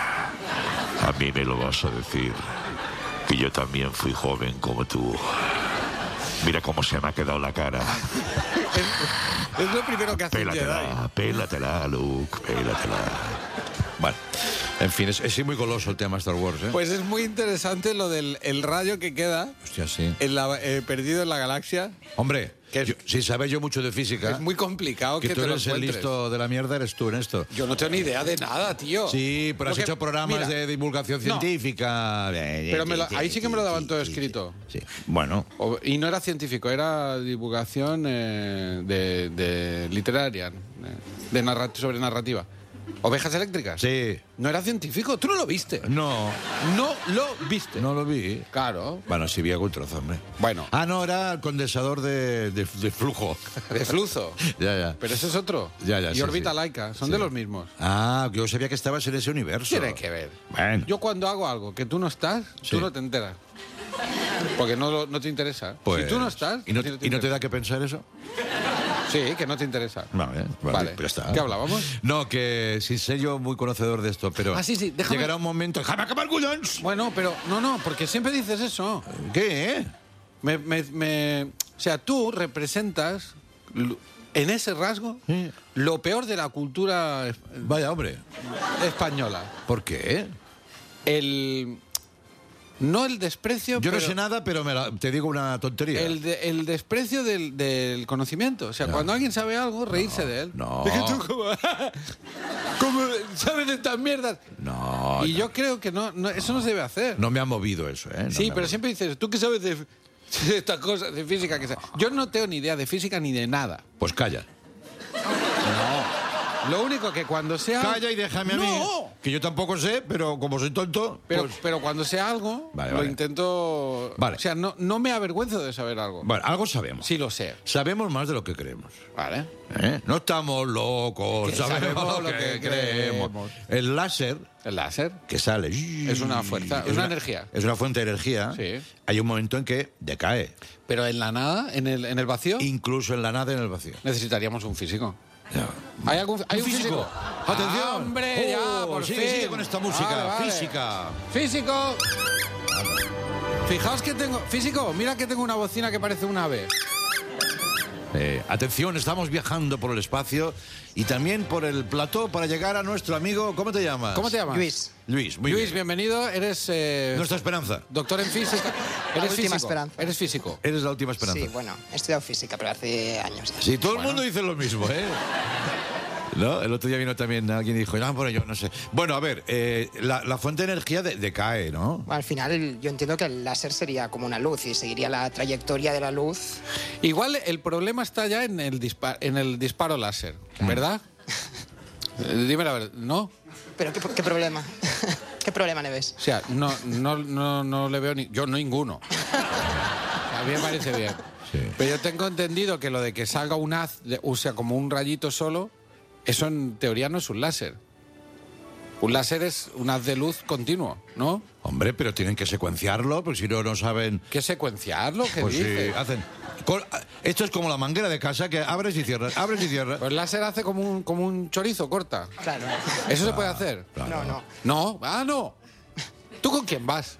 Speaker 16: A mí me lo vas a decir. Que yo también fui joven como tú. Mira cómo se me ha quedado la cara.
Speaker 1: Es, es lo primero que hace un Jedi.
Speaker 16: Pélatela, pélatela, Luke, pélatela.
Speaker 14: Bueno, en fin, es, es muy goloso el tema Star Wars, ¿eh?
Speaker 1: Pues es muy interesante lo del el rayo que queda
Speaker 14: Hostia, sí.
Speaker 1: en la, eh, perdido en la galaxia.
Speaker 14: Hombre,
Speaker 1: que es,
Speaker 14: yo, sin saber yo mucho de física...
Speaker 1: Es muy complicado que,
Speaker 14: que tú
Speaker 1: te lo
Speaker 14: eres el
Speaker 1: encuentres.
Speaker 14: listo de la mierda, eres tú en esto.
Speaker 1: Yo no tengo ni idea de nada, tío.
Speaker 14: Sí, pero has
Speaker 1: Porque,
Speaker 14: hecho programas
Speaker 1: mira,
Speaker 14: de divulgación científica...
Speaker 1: No, pero me lo, ahí sí que me lo daban todo escrito.
Speaker 14: Sí, bueno.
Speaker 1: O, y no era científico, era divulgación eh, de, de literaria, de narra sobre narrativa. ¿Ovejas eléctricas?
Speaker 14: Sí.
Speaker 1: ¿No era científico? ¿Tú no lo viste?
Speaker 14: No.
Speaker 1: ¿No lo viste?
Speaker 14: No lo vi.
Speaker 1: Claro.
Speaker 14: Bueno, sí vi algún trozo, hombre.
Speaker 1: Bueno.
Speaker 14: Ah, no, era el condensador de, de, de flujo.
Speaker 1: ¿De flujo?
Speaker 14: Ya, ya.
Speaker 1: Pero ese es otro.
Speaker 14: Ya, ya,
Speaker 1: y
Speaker 14: sí,
Speaker 1: órbita
Speaker 14: sí.
Speaker 1: laica, son
Speaker 14: Sí.
Speaker 1: de los mismos.
Speaker 14: Ah, yo sabía que estabas en ese universo.
Speaker 1: Tiene que ver.
Speaker 14: Bueno.
Speaker 1: Yo cuando hago algo que tú no estás,
Speaker 14: Sí.
Speaker 1: tú no te enteras. Porque no, lo- no te interesa.
Speaker 14: Pues,
Speaker 1: si tú no estás...
Speaker 14: ¿Y no,
Speaker 1: a ti
Speaker 14: ¿y no te
Speaker 1: interesa.
Speaker 14: da que pensar eso?
Speaker 1: Sí, que no te interesa.
Speaker 14: Vale, vale,
Speaker 1: Vale.
Speaker 14: pues ya está.
Speaker 1: ¿Qué hablábamos?
Speaker 14: No, que sin ser yo muy conocedor de esto, pero
Speaker 1: Ah, sí, sí, déjame-
Speaker 14: llegará un momento... ¡Déjame acabar, Gullons!
Speaker 1: Bueno, pero no, no, porque siempre dices eso.
Speaker 14: ¿Qué?
Speaker 1: Me, me, me- o sea, tú representas lo- en ese rasgo
Speaker 14: Sí.
Speaker 1: lo peor de la cultura es-
Speaker 14: Vaya, hombre.
Speaker 1: española.
Speaker 14: ¿Por qué?
Speaker 1: El no el desprecio,
Speaker 14: Yo no
Speaker 1: pero
Speaker 14: sé nada, pero me la- te digo una tontería.
Speaker 1: el, de- el desprecio del, del conocimiento. O sea,
Speaker 14: No.
Speaker 1: cuando alguien sabe algo, reírse de él.
Speaker 14: no.
Speaker 1: Es que tú como, como sabes de estas mierdas.
Speaker 14: No,
Speaker 1: y
Speaker 14: no.
Speaker 1: yo creo que no, no, eso no se debe hacer.
Speaker 14: No me ha movido eso, ¿eh? No
Speaker 1: sí,
Speaker 14: me ha
Speaker 1: pero
Speaker 14: movido.
Speaker 1: siempre dices, ¿tú qué sabes de, de estas cosas, de física? Que sea? Yo no tengo ni idea de física ni de nada.
Speaker 14: Pues calla.
Speaker 1: Lo único que cuando sea...
Speaker 14: Calla y déjame a mí.
Speaker 1: ¡No!
Speaker 14: Que yo tampoco sé, pero como soy tonto...
Speaker 1: Pero,
Speaker 14: pues-
Speaker 1: pero cuando sea algo,
Speaker 14: Vale,
Speaker 1: lo
Speaker 14: vale.
Speaker 1: intento...
Speaker 14: Vale.
Speaker 1: O sea, no, no me avergüenzo de saber algo.
Speaker 14: Bueno, algo sabemos.
Speaker 1: Sí lo sé.
Speaker 14: Sabemos más de lo que creemos.
Speaker 1: Vale.
Speaker 14: ¿Eh? No estamos locos,
Speaker 1: Que
Speaker 14: sabemos,
Speaker 1: sabemos
Speaker 14: lo que, creemos. El láser
Speaker 1: El láser
Speaker 14: que sale...
Speaker 1: es una fuerza, es una energía.
Speaker 14: Es una fuente de energía.
Speaker 1: Sí.
Speaker 14: Hay un momento en que decae.
Speaker 1: Pero en la nada, en el, en el vacío,
Speaker 14: Incluso en la nada, en el vacío.
Speaker 1: necesitaríamos un físico.
Speaker 14: Ya.
Speaker 1: ¿Hay algún hay un físico?
Speaker 14: ¡Atención!
Speaker 1: Ah, ¡hombre, ya,
Speaker 14: Oh,
Speaker 1: por
Speaker 14: sigue,
Speaker 1: fin!
Speaker 14: sigue con esta música.
Speaker 1: Vale, vale.
Speaker 14: Física.
Speaker 1: ¡Físico! Fijaos que tengo... Físico, mira que tengo una bocina que parece un ave.
Speaker 14: Eh, atención, estamos viajando por el espacio y también por el plató para llegar a nuestro amigo... ¿Cómo te llamas?
Speaker 1: ¿Cómo te llamas?
Speaker 17: Luis.
Speaker 14: Luis, muy
Speaker 1: Luis,
Speaker 14: bien.
Speaker 1: bienvenido. Eres eh,
Speaker 14: Nuestra esperanza.
Speaker 1: doctor en física.
Speaker 17: La
Speaker 1: Eres
Speaker 17: última
Speaker 1: físico.
Speaker 17: esperanza.
Speaker 1: Eres físico.
Speaker 14: Eres la última esperanza.
Speaker 17: Sí, bueno, he estudiado física, pero hace años. ya.
Speaker 14: Sí, todo el
Speaker 1: Bueno.
Speaker 14: mundo dice lo mismo, ¿eh? ¿No? El otro día vino también alguien y dijo, no, bueno, yo no sé. Bueno, a ver, eh, la, la fuente de energía de- decae, ¿no?
Speaker 17: Al final, yo entiendo que el láser sería como una luz y seguiría la trayectoria de la luz.
Speaker 1: Igual el problema está ya en el, dispa- en el disparo láser, ¿verdad? Eh, Dime la verdad, ¿no?
Speaker 17: ¿Pero qué, qué problema? ¿Qué problema le ves?
Speaker 1: O sea, no, no, no, no le veo ni... Yo ninguno. A mí me parece bien.
Speaker 14: Sí.
Speaker 1: Pero yo tengo entendido que lo de que salga un haz, de- o sea, como un rayito solo, eso en teoría no es un láser. Un láser es un haz de luz continuo, ¿no?
Speaker 14: Hombre, pero tienen que secuenciarlo, porque si no, no saben...
Speaker 1: ¿Qué secuenciarlo? ¿Qué
Speaker 14: Pues sí,
Speaker 1: dices?
Speaker 14: hacen... Col- Esto es como la manguera de casa que abres y cierras, abres y cierras.
Speaker 1: Pues el láser hace como un, como un chorizo, corta.
Speaker 17: Claro.
Speaker 1: ¿Eso se puede hacer?
Speaker 17: No, no.
Speaker 1: ¿No? Ah, no. ¿Tú con quién vas?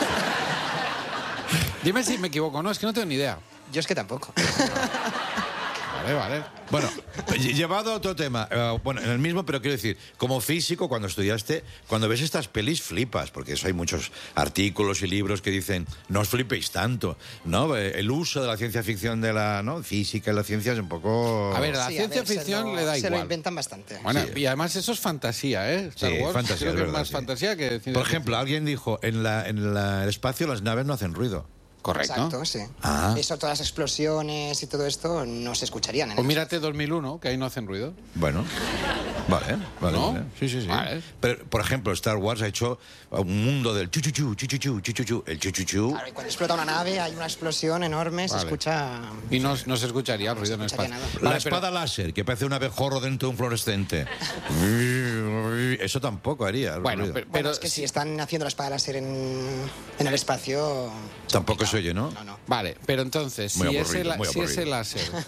Speaker 1: Dime si me equivoco, no, es que no tengo ni idea.
Speaker 17: Yo es que tampoco.
Speaker 1: Vale, vale.
Speaker 14: Bueno, lle- llevado a otro tema, eh, bueno, en el mismo, pero quiero decir, como físico, cuando estudiaste, cuando ves estas pelis flipas, porque eso hay muchos artículos y libros que dicen, no os flipéis tanto, ¿no? Eh, El uso de la ciencia ficción de la ¿no? física y la ciencia es un poco...
Speaker 1: A ver, la
Speaker 17: Sí,
Speaker 1: ciencia
Speaker 17: ver, se
Speaker 1: ficción
Speaker 17: lo-
Speaker 1: le da
Speaker 17: Se lo
Speaker 1: igual.
Speaker 17: inventan bastante.
Speaker 1: Bueno,
Speaker 14: Sí.
Speaker 1: y además eso es fantasía, ¿eh? Star
Speaker 14: Sí,
Speaker 1: Wars,
Speaker 14: fantasía,
Speaker 1: creo
Speaker 14: es
Speaker 1: que es
Speaker 14: verdad,
Speaker 1: más
Speaker 14: sí.
Speaker 1: fantasía que ciencia
Speaker 14: Por ejemplo, alguien dijo, en, la, en la- el espacio las naves no hacen ruido.
Speaker 1: Correcto.
Speaker 17: Exacto, sí.
Speaker 14: Ah.
Speaker 17: Eso, todas las explosiones y todo esto no se escucharían en
Speaker 1: O
Speaker 17: el
Speaker 1: mírate dos mil uno, que ahí no hacen ruido.
Speaker 14: Bueno, vale, vale.
Speaker 1: ¿No?
Speaker 14: vale. Sí, sí, sí.
Speaker 1: Vale.
Speaker 14: Pero, por ejemplo, Star Wars ha hecho un mundo del chuchuchu, chuchuchu, chuchuchu. El chuchuchu...
Speaker 17: Claro, y cuando explota una nave hay una explosión enorme, se
Speaker 1: Vale.
Speaker 17: escucha...
Speaker 1: Y no, no se escucharía ruido en el
Speaker 17: escucharía
Speaker 1: espacio.
Speaker 17: nada.
Speaker 14: La
Speaker 1: Vale, pero-
Speaker 14: espada láser, que parece un abejorro dentro de un fluorescente. Eso tampoco haría.
Speaker 1: Bueno,
Speaker 14: ruido.
Speaker 1: pero,
Speaker 17: Bueno,
Speaker 1: pero
Speaker 17: es que si están haciendo la espada láser en, en el espacio...
Speaker 14: Tampoco se oye, ¿no?
Speaker 17: No, no.
Speaker 1: Vale, pero entonces,
Speaker 14: Muy
Speaker 1: si,
Speaker 14: aburrido,
Speaker 1: ese, la-
Speaker 14: muy
Speaker 1: si ese
Speaker 14: aburrido.
Speaker 1: láser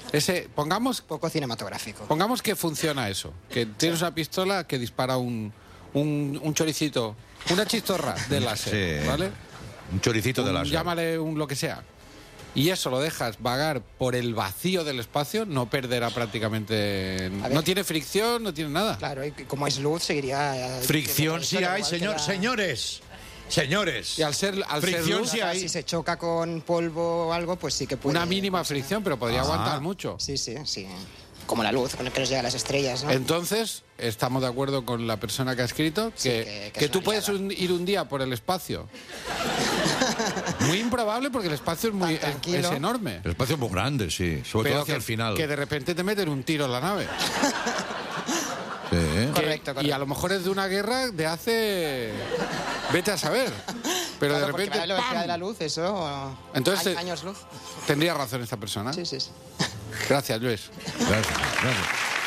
Speaker 1: Ese, pongamos...
Speaker 17: Poco cinematográfico.
Speaker 1: Pongamos que funciona eso. Que tienes una pistola que dispara un, un, un choricito, una chistorra de láser,
Speaker 14: Sí.
Speaker 1: ¿vale?
Speaker 14: Un choricito de
Speaker 1: Un-
Speaker 14: láser.
Speaker 1: Llámale un lo que sea. Y eso lo dejas vagar por el vacío del espacio, no perderá prácticamente...
Speaker 17: A ver.
Speaker 1: No tiene fricción, no tiene nada.
Speaker 17: Claro, y como es luz, seguiría...
Speaker 14: Fricción sí hay,
Speaker 17: igual
Speaker 14: señor,
Speaker 17: que la-
Speaker 14: señores. Señores.
Speaker 1: Y al ser, al ser
Speaker 14: Fricción
Speaker 1: luz,
Speaker 14: sí hay.
Speaker 17: Si se choca con polvo o algo, pues sí que puede...
Speaker 1: una mínima fricción, pero podría
Speaker 14: Ah.
Speaker 1: aguantar mucho.
Speaker 17: Sí, sí, sí. Como la luz con el que nos llegan las estrellas, ¿no?
Speaker 1: Entonces, estamos de acuerdo con la persona que ha escrito que,
Speaker 17: Sí, que- que
Speaker 1: que
Speaker 17: es
Speaker 1: tú
Speaker 17: una
Speaker 1: puedes un- ir un día por el espacio. Muy improbable porque el espacio es, muy, es,
Speaker 17: tranquilo.
Speaker 1: es enorme.
Speaker 14: El espacio es muy grande, sí. Sobre
Speaker 1: Pero
Speaker 14: todo hacia
Speaker 1: que,
Speaker 14: el final.
Speaker 1: que de repente te meten un tiro en la nave.
Speaker 14: Sí.
Speaker 1: Que-
Speaker 17: Correcto, correcto.
Speaker 1: Y a lo mejor es de una guerra de hace... Vete a saber. Pero
Speaker 17: Claro,
Speaker 1: de
Speaker 17: porque
Speaker 1: repente...
Speaker 17: la velocidad
Speaker 1: ¡pam!
Speaker 17: de la luz, eso...
Speaker 1: Entonces,
Speaker 17: a- años luz.
Speaker 1: Tendría razón esta persona.
Speaker 17: Sí, sí, sí.
Speaker 1: Gracias, Luis.
Speaker 14: Gracias, gracias.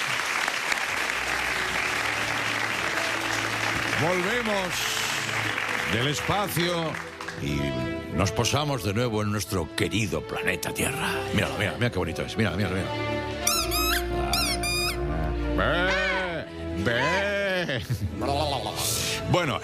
Speaker 14: Volvemos del espacio y nos posamos de nuevo en nuestro querido planeta Tierra. Mira, mira, mira qué bonito es. Mira, mira, mira. Ve, ve. Bueno,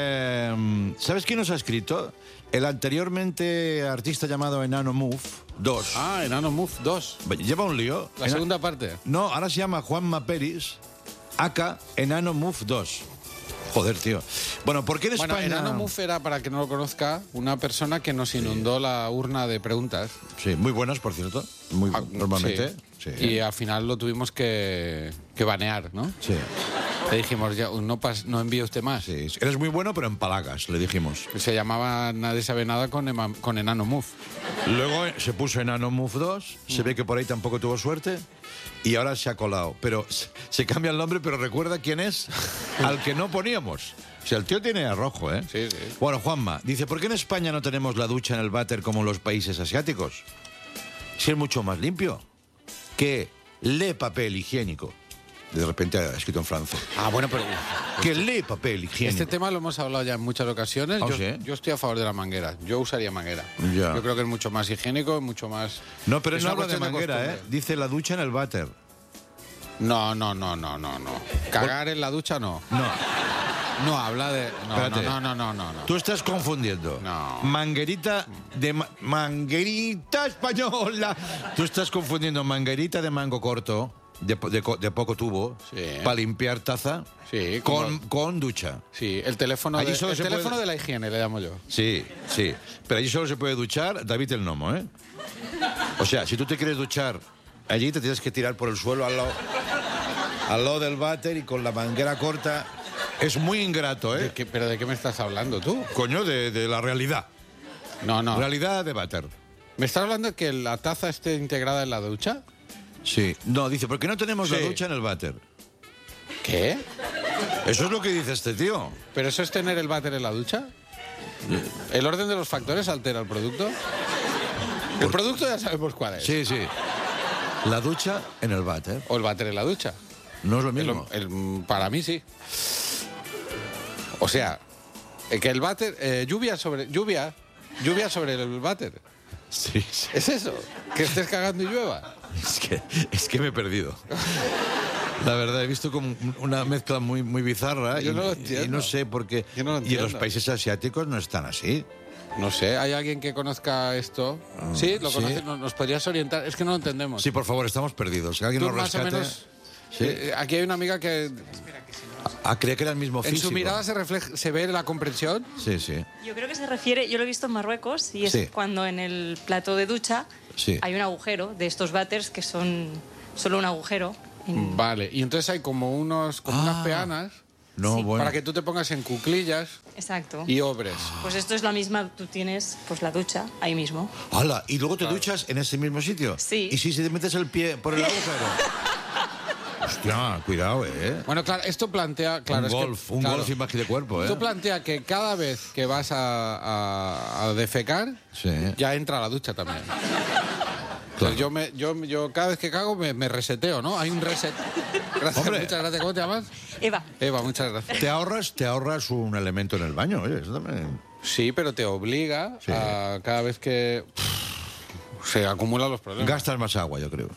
Speaker 14: eh, ¿sabes quién nos ha escrito? El anteriormente artista llamado Enano Move dos.
Speaker 1: Ah, Enano Move dos.
Speaker 14: Lleva un lío.
Speaker 1: La
Speaker 14: Ena-
Speaker 1: segunda parte.
Speaker 14: No, ahora se llama Juanma Peris, acá Enano Move dos. Joder, tío. Bueno, ¿por qué en
Speaker 1: Bueno,
Speaker 14: España...?
Speaker 1: Enano Move era, para que no lo conozca, una persona que nos inundó la urna de preguntas.
Speaker 14: Sí, muy buenas, por cierto. Muy,
Speaker 1: Ah,
Speaker 14: normalmente.
Speaker 1: sí.
Speaker 14: Sí.
Speaker 1: Y al final lo tuvimos que, que banear, ¿no?
Speaker 14: Sí.
Speaker 1: Le dijimos, ya, no, pas- no envíe usted más.
Speaker 14: Sí, eres muy bueno, pero en palagas, le dijimos.
Speaker 1: Se llamaba Nadie sabe nada con, Ema- con Enano Move.
Speaker 14: Luego se puso Enano Move dos, se ve que por ahí tampoco tuvo suerte, y ahora se ha colado. Pero se- se cambia el nombre, pero recuerda quién es al que no poníamos. O sea, el tío tiene arrojo, ¿eh?
Speaker 1: Sí, sí.
Speaker 14: Bueno, Juanma, dice, ¿por qué en España no tenemos la ducha en el váter como en los países asiáticos? Si es mucho más limpio que le papel higiénico. De repente ha escrito en francés.
Speaker 1: Ah, bueno, pero...
Speaker 14: Que le papel higiénico.
Speaker 1: Este tema lo hemos hablado ya en muchas ocasiones.
Speaker 14: ¿Ah,
Speaker 1: yo,
Speaker 14: sí?
Speaker 1: yo estoy a favor de la manguera. Yo usaría manguera.
Speaker 14: Ya.
Speaker 1: Yo creo que es mucho más higiénico, mucho más...
Speaker 14: No, pero
Speaker 1: es
Speaker 14: no
Speaker 1: una
Speaker 14: habla de
Speaker 1: cuestión
Speaker 14: manguera, ¿eh?
Speaker 1: costumbre.
Speaker 14: Dice la ducha en el váter.
Speaker 1: No, no, no, no, no, no. Cagar en la ducha no.
Speaker 14: No.
Speaker 1: No, habla de... No, no,
Speaker 14: Espérate.
Speaker 1: no, no, no, no, no.
Speaker 14: Tú estás confundiendo.
Speaker 1: No.
Speaker 14: Manguerita de... ma- manguerita española. Tú estás confundiendo manguerita de mango corto, de, po- de co- de poco tubo,
Speaker 1: Sí.
Speaker 14: para limpiar taza,
Speaker 1: Sí,
Speaker 14: con,
Speaker 1: como-
Speaker 14: con ducha.
Speaker 1: Sí, el teléfono,
Speaker 14: Allí
Speaker 1: de,
Speaker 14: solo
Speaker 1: el
Speaker 14: se
Speaker 1: teléfono
Speaker 14: puede-
Speaker 1: de la higiene, le llamo yo.
Speaker 14: Sí, sí. Pero allí solo se puede duchar David el Gnomo, ¿eh? O sea, si tú te quieres duchar, allí te tienes que tirar por el suelo al lado, al lado del váter y con la manguera corta. Es muy ingrato, ¿eh?
Speaker 1: ¿De qué- ¿Pero de qué me estás hablando tú?
Speaker 14: Coño, de, de la realidad.
Speaker 1: No, no.
Speaker 14: Realidad de váter.
Speaker 1: ¿Me estás hablando de que la taza esté integrada en la ducha?
Speaker 14: Sí. No, dice, ¿por qué no tenemos la
Speaker 1: Sí.
Speaker 14: ducha en el váter?
Speaker 1: ¿Qué?
Speaker 14: Eso es lo que dice este tío.
Speaker 1: ¿Pero eso es tener el váter en la ducha? ¿El orden de los factores altera el producto? El producto ya sabemos cuál es.
Speaker 14: Sí, sí. La ducha en el váter.
Speaker 1: O el váter en la ducha.
Speaker 14: No es lo
Speaker 1: El-
Speaker 14: mismo.
Speaker 1: el- para mí sí. O sea, eh, que el váter... eh, lluvia sobre... Lluvia. Lluvia sobre el váter.
Speaker 14: Sí, sí.
Speaker 1: ¿Es eso? ¿Que estés cagando y llueva?
Speaker 14: Es que, es que me he perdido. La verdad, he visto como una mezcla muy, muy bizarra.
Speaker 1: Yo
Speaker 14: y,
Speaker 1: no lo
Speaker 14: y
Speaker 1: entiendo.
Speaker 14: no sé por qué.
Speaker 1: Yo no lo
Speaker 14: y en
Speaker 1: entiendo.
Speaker 14: los países asiáticos no están así.
Speaker 1: No sé, ¿hay alguien que conozca esto? Sí, lo
Speaker 14: sí.
Speaker 1: conoce, ¿nos nos podrías orientar? Es que no lo entendemos.
Speaker 14: Sí, por favor, estamos perdidos. Que alguien
Speaker 1: Tú
Speaker 14: nos
Speaker 1: más o
Speaker 14: rescate.
Speaker 1: menos...
Speaker 14: Sí.
Speaker 1: eh, aquí hay una amiga que
Speaker 14: Ah, creía que era el mismo
Speaker 1: en
Speaker 14: físico.
Speaker 1: su mirada se refleja, se ve la comprensión.
Speaker 14: Sí, sí.
Speaker 18: Yo creo que se refiere, yo lo he visto en Marruecos, y es
Speaker 14: Sí.
Speaker 18: cuando en el plato de ducha
Speaker 14: Sí.
Speaker 18: hay un agujero de estos váters que son solo un agujero. en-
Speaker 1: Vale, y entonces hay como unos como
Speaker 14: Ah.
Speaker 1: unas peanas
Speaker 14: No, bueno.
Speaker 1: para que tú te pongas en cuclillas
Speaker 18: Exacto.
Speaker 1: y obres.
Speaker 18: Pues esto es la misma, tú tienes pues la ducha ahí mismo.
Speaker 14: ¡Hala! ¿Y luego te duchas en ese mismo sitio?
Speaker 18: Sí.
Speaker 14: ¿Y si te metes el pie por el agujero? Hostia, cuidado, ¿eh?
Speaker 1: Bueno, claro, esto plantea... Claro,
Speaker 14: un
Speaker 1: es que-
Speaker 14: golf, un
Speaker 1: claro,
Speaker 14: golf sin magia de cuerpo, ¿eh?
Speaker 1: Esto plantea que cada vez que vas a, a- a defecar,
Speaker 14: Sí.
Speaker 1: ya entra a la ducha también. Entonces yo, me, yo, yo cada vez que cago me, me reseteo, ¿no? Hay un reset. Gracias,
Speaker 14: Hombre.
Speaker 1: muchas gracias. ¿Cómo te llamas?
Speaker 18: Eva.
Speaker 1: Eva, muchas gracias.
Speaker 14: Te ahorras, te ahorras un elemento en el baño, oye, eso también.
Speaker 1: Sí, pero te obliga
Speaker 14: Sí.
Speaker 1: a cada vez que pff, se acumulan los problemas.
Speaker 14: Gastas más agua, yo creo.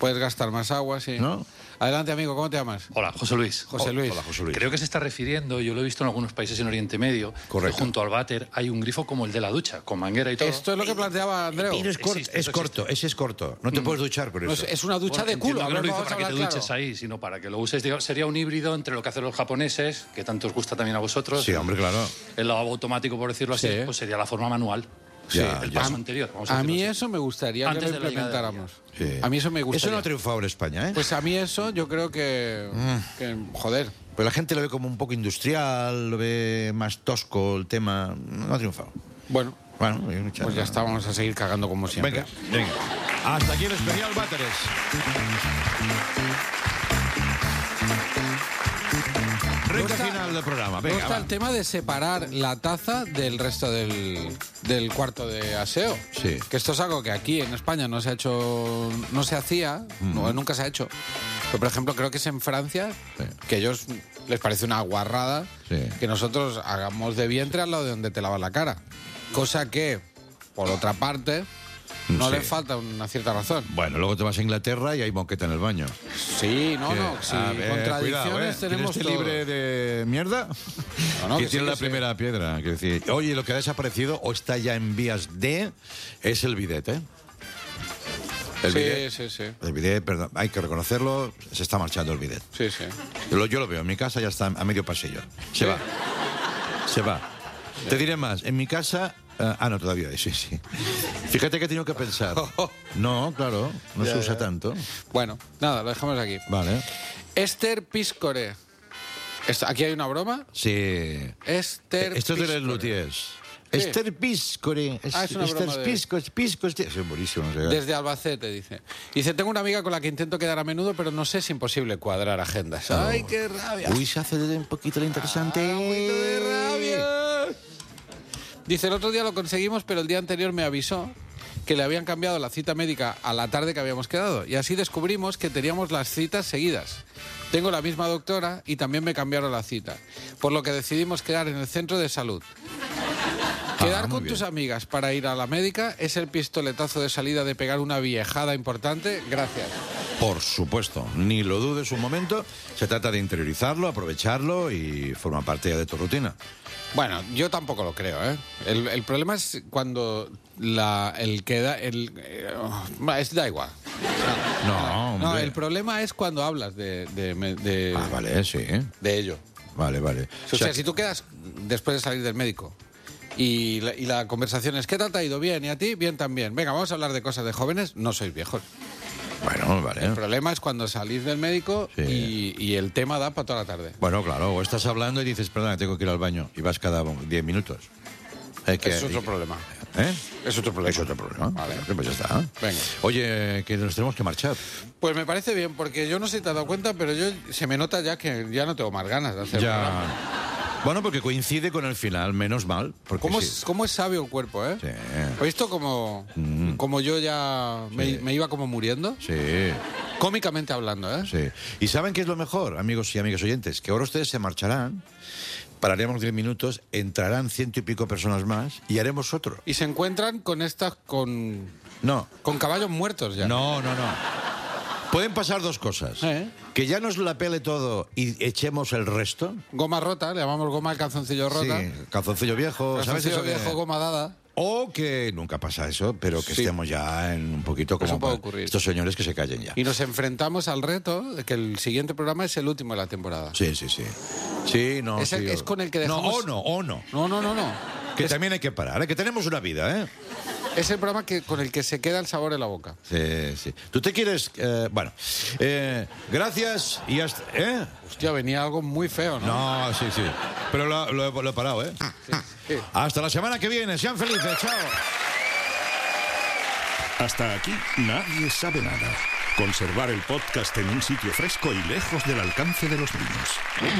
Speaker 1: Puedes gastar más agua, sí.
Speaker 14: ¿No?
Speaker 1: Adelante, amigo, ¿cómo te llamas?
Speaker 19: Hola, José Luis.
Speaker 1: José Luis.
Speaker 14: Hola, José Luis.
Speaker 19: Creo que se está refiriendo, yo lo he visto en algunos países en Oriente Medio,
Speaker 14: Correcto.
Speaker 19: que junto al váter hay un grifo como el de la ducha, con manguera y todo.
Speaker 1: Esto es lo que planteaba Andreu.
Speaker 14: Pero es, cort-
Speaker 19: Existe,
Speaker 14: es
Speaker 19: eso
Speaker 14: corto, ese es corto. No te
Speaker 19: Mm.
Speaker 14: puedes duchar con
Speaker 1: No,
Speaker 14: eso.
Speaker 1: es, es una ducha
Speaker 19: Bueno,
Speaker 1: de culo.
Speaker 19: entiendo que no
Speaker 1: a ver,
Speaker 19: lo hizo
Speaker 1: vamos
Speaker 19: para
Speaker 1: a
Speaker 19: que te
Speaker 1: hablar
Speaker 19: duches
Speaker 1: claro.
Speaker 19: ahí, sino para que lo uses. Digo, sería un híbrido entre lo que hacen los japoneses, que tanto os gusta también a vosotros.
Speaker 14: Sí, hombre, claro.
Speaker 19: El lavabo automático, por decirlo así,
Speaker 1: Sí.
Speaker 19: pues sería la forma manual.
Speaker 14: Sí,
Speaker 19: el
Speaker 14: ya.
Speaker 19: paso anterior. Vamos a
Speaker 1: A
Speaker 19: decirlo
Speaker 1: mí
Speaker 19: así.
Speaker 1: eso me gustaría
Speaker 19: Antes
Speaker 1: que
Speaker 19: de
Speaker 1: lo
Speaker 19: la llegada de la
Speaker 1: implementáramos.
Speaker 14: Sí.
Speaker 1: A mí eso me gustaría.
Speaker 14: Eso no ha triunfado en España, ¿eh?
Speaker 1: Pues a mí eso yo creo que, que joder.
Speaker 14: Pues la gente lo ve como un poco industrial, lo ve más tosco el tema. No ha triunfado.
Speaker 1: Bueno,
Speaker 14: Bueno, hay mucha-
Speaker 1: pues ya está, vamos a seguir cagando como siempre.
Speaker 14: Venga, venga. Hasta aquí el especial Váteres. Recta final del programa.
Speaker 1: Me
Speaker 14: Venga,
Speaker 1: gusta
Speaker 14: va.
Speaker 1: el tema de separar la taza del resto del, del cuarto de aseo.
Speaker 14: Sí.
Speaker 1: Que esto es algo que aquí en España no se ha hecho, no se hacía, no, nunca se ha hecho. Pero, por ejemplo, creo que es en Francia,
Speaker 14: Sí.
Speaker 1: que a ellos les parece una guarrada
Speaker 14: Sí.
Speaker 1: que nosotros hagamos de vientre al lado de donde te lavas la cara. Cosa que, por otra parte, no
Speaker 14: Sí.
Speaker 1: le falta una cierta razón.
Speaker 14: Bueno, luego te vas a Inglaterra y hay moqueta en el baño.
Speaker 1: Sí, no,
Speaker 14: ¿Qué?
Speaker 1: no, sí,
Speaker 14: A ver,
Speaker 1: contradicciones
Speaker 14: cuidado, ¿eh?
Speaker 1: tenemos
Speaker 14: ¿Tienes
Speaker 1: todos.
Speaker 14: libre de mierda?
Speaker 1: No, no,
Speaker 14: que
Speaker 1: que
Speaker 14: tiene
Speaker 1: sí,
Speaker 14: la
Speaker 1: que sí.
Speaker 14: primera piedra. Quiero decir, oye, lo que ha desaparecido o está ya en vías de es el bidet, ¿eh? El
Speaker 1: Sí,
Speaker 14: bidet.
Speaker 1: sí, sí.
Speaker 14: El bidet, perdón, hay que reconocerlo, se está marchando el bidet.
Speaker 1: Sí, sí.
Speaker 14: Yo lo, yo lo veo, en mi casa ya está a medio pasillo. Se
Speaker 1: Sí.
Speaker 14: va. Se va. Te diré más, en mi casa... eh, ah, no, todavía, sí, sí. Fíjate que he tenido que pensar. No, claro, no
Speaker 1: Ya,
Speaker 14: se usa
Speaker 1: ya.
Speaker 14: tanto.
Speaker 1: Bueno, nada, lo dejamos aquí.
Speaker 14: Vale.
Speaker 1: Esther Piscore. Esto- ¿Aquí hay una broma?
Speaker 14: Sí.
Speaker 1: Esther
Speaker 14: Esto es de
Speaker 1: Piscore.
Speaker 14: Les Luthiers.
Speaker 1: Sí.
Speaker 14: Esther Piscore.
Speaker 1: Ah, es una
Speaker 14: Esther
Speaker 1: broma de-
Speaker 14: Piscore, Piscore. Eso es buenísimo. no sé.
Speaker 1: Desde Albacete, dice. Dice, tengo una amiga con la que intento quedar a menudo, pero no sé, es imposible cuadrar agendas.
Speaker 14: Oh.
Speaker 1: ¡Ay, qué rabia!
Speaker 14: Uy, se hace un poquito lo interesante.
Speaker 1: Ah, un poquito de rabia. Dice, el otro día lo conseguimos, pero el día anterior me avisó que le habían cambiado la cita médica a la tarde que habíamos quedado. Y así descubrimos que teníamos las citas seguidas. Tengo la misma doctora y también me cambiaron la cita. Por lo que decidimos quedar en el centro de salud. Quedar
Speaker 14: Ah, muy
Speaker 1: con
Speaker 14: bien.
Speaker 1: tus amigas para ir a la médica es el pistoletazo de salida de pegar una viejada importante. Gracias.
Speaker 14: Por supuesto, ni lo dudes un momento. Se trata de interiorizarlo, aprovecharlo y forma parte ya de tu rutina.
Speaker 1: Bueno, yo tampoco lo creo, ¿eh? El, el problema es cuando la, el queda... El, eh, oh, es, da igual.
Speaker 14: No,
Speaker 1: No,
Speaker 14: hombre.
Speaker 1: el problema es cuando hablas de, de, de-
Speaker 14: Ah, vale, sí.
Speaker 1: de ello.
Speaker 14: Vale, vale.
Speaker 1: O sea, si tú quedas después de salir del médico y la, y la conversación es ¿qué tal te ha ido? Bien, ¿y a ti? Bien también. Venga, vamos a hablar de cosas de jóvenes. No sois viejos.
Speaker 14: Bueno, vale.
Speaker 1: El problema es cuando salís del médico
Speaker 14: Sí.
Speaker 1: y, y el tema da para toda la tarde.
Speaker 14: Bueno, claro, o estás hablando y dices, perdona, tengo que ir al baño y vas cada diez minutos. Hay que-
Speaker 1: Es otro problema.
Speaker 14: ¿Eh?
Speaker 1: Es otro problema.
Speaker 14: Es otro problema.
Speaker 1: Vale.
Speaker 14: Pues ya está.
Speaker 1: Venga.
Speaker 14: Oye, que nos tenemos que marchar.
Speaker 1: Pues me parece bien, porque yo no sé si te has dado cuenta, pero yo se me nota ya que ya no tengo más ganas de hacer programa.
Speaker 14: Ya. Bueno, porque coincide con el final, menos mal. Porque
Speaker 1: ¿Cómo,
Speaker 14: sí.
Speaker 1: es, ¿Cómo es sabio el cuerpo, eh?
Speaker 14: Sí.
Speaker 1: ¿Has visto como,
Speaker 14: Mm.
Speaker 1: como yo ya me,
Speaker 14: Sí.
Speaker 1: me iba como muriendo?
Speaker 14: Sí,
Speaker 1: Cómicamente hablando, ¿eh?
Speaker 14: sí. ¿Y saben qué es lo mejor, amigos y amigas oyentes? Que ahora ustedes se marcharán, pararemos diez minutos, entrarán ciento y pico personas más y haremos otro.
Speaker 1: Y se encuentran con estas, con,
Speaker 14: No,
Speaker 1: con caballos muertos ya.
Speaker 14: no, no, no. Pueden pasar dos cosas.
Speaker 1: ¿Eh?
Speaker 14: Que ya nos la pele todo y echemos el resto.
Speaker 1: Goma rota, le llamamos goma al calzoncillo rota.
Speaker 14: Sí, calzoncillo viejo, ¿sabes
Speaker 1: Calzoncillo
Speaker 14: eso? que-
Speaker 1: viejo, goma dada.
Speaker 14: O que nunca pasa eso, pero que
Speaker 1: Sí.
Speaker 14: estemos ya en un poquito como
Speaker 1: Eso puede
Speaker 14: para
Speaker 1: ocurrir.
Speaker 14: estos señores que se callen ya.
Speaker 1: Y nos enfrentamos al reto de que el siguiente programa es el último de la temporada.
Speaker 14: Sí, sí, sí. Sí, no.
Speaker 1: Es el-
Speaker 14: sí,
Speaker 1: es
Speaker 14: o-
Speaker 1: con el que dejamos-
Speaker 14: No, o no, o no.
Speaker 1: No, no, no, no.
Speaker 14: Que también hay que parar, ¿eh? Que tenemos una vida, ¿eh?
Speaker 1: Es el programa que, con el que se queda el sabor en la boca.
Speaker 14: Sí, sí. ¿Tú te quieres...? eh, bueno, eh, gracias y hasta... ¿Eh?
Speaker 1: Hostia, venía algo muy feo, ¿no?
Speaker 14: No, sí, sí. Pero lo, lo he- lo he parado, ¿eh?
Speaker 1: Sí.
Speaker 14: Hasta la semana que viene. Sean felices. Chao.
Speaker 4: Hasta aquí nadie sabe nada. Conservar el podcast en un sitio fresco y lejos del alcance de los niños.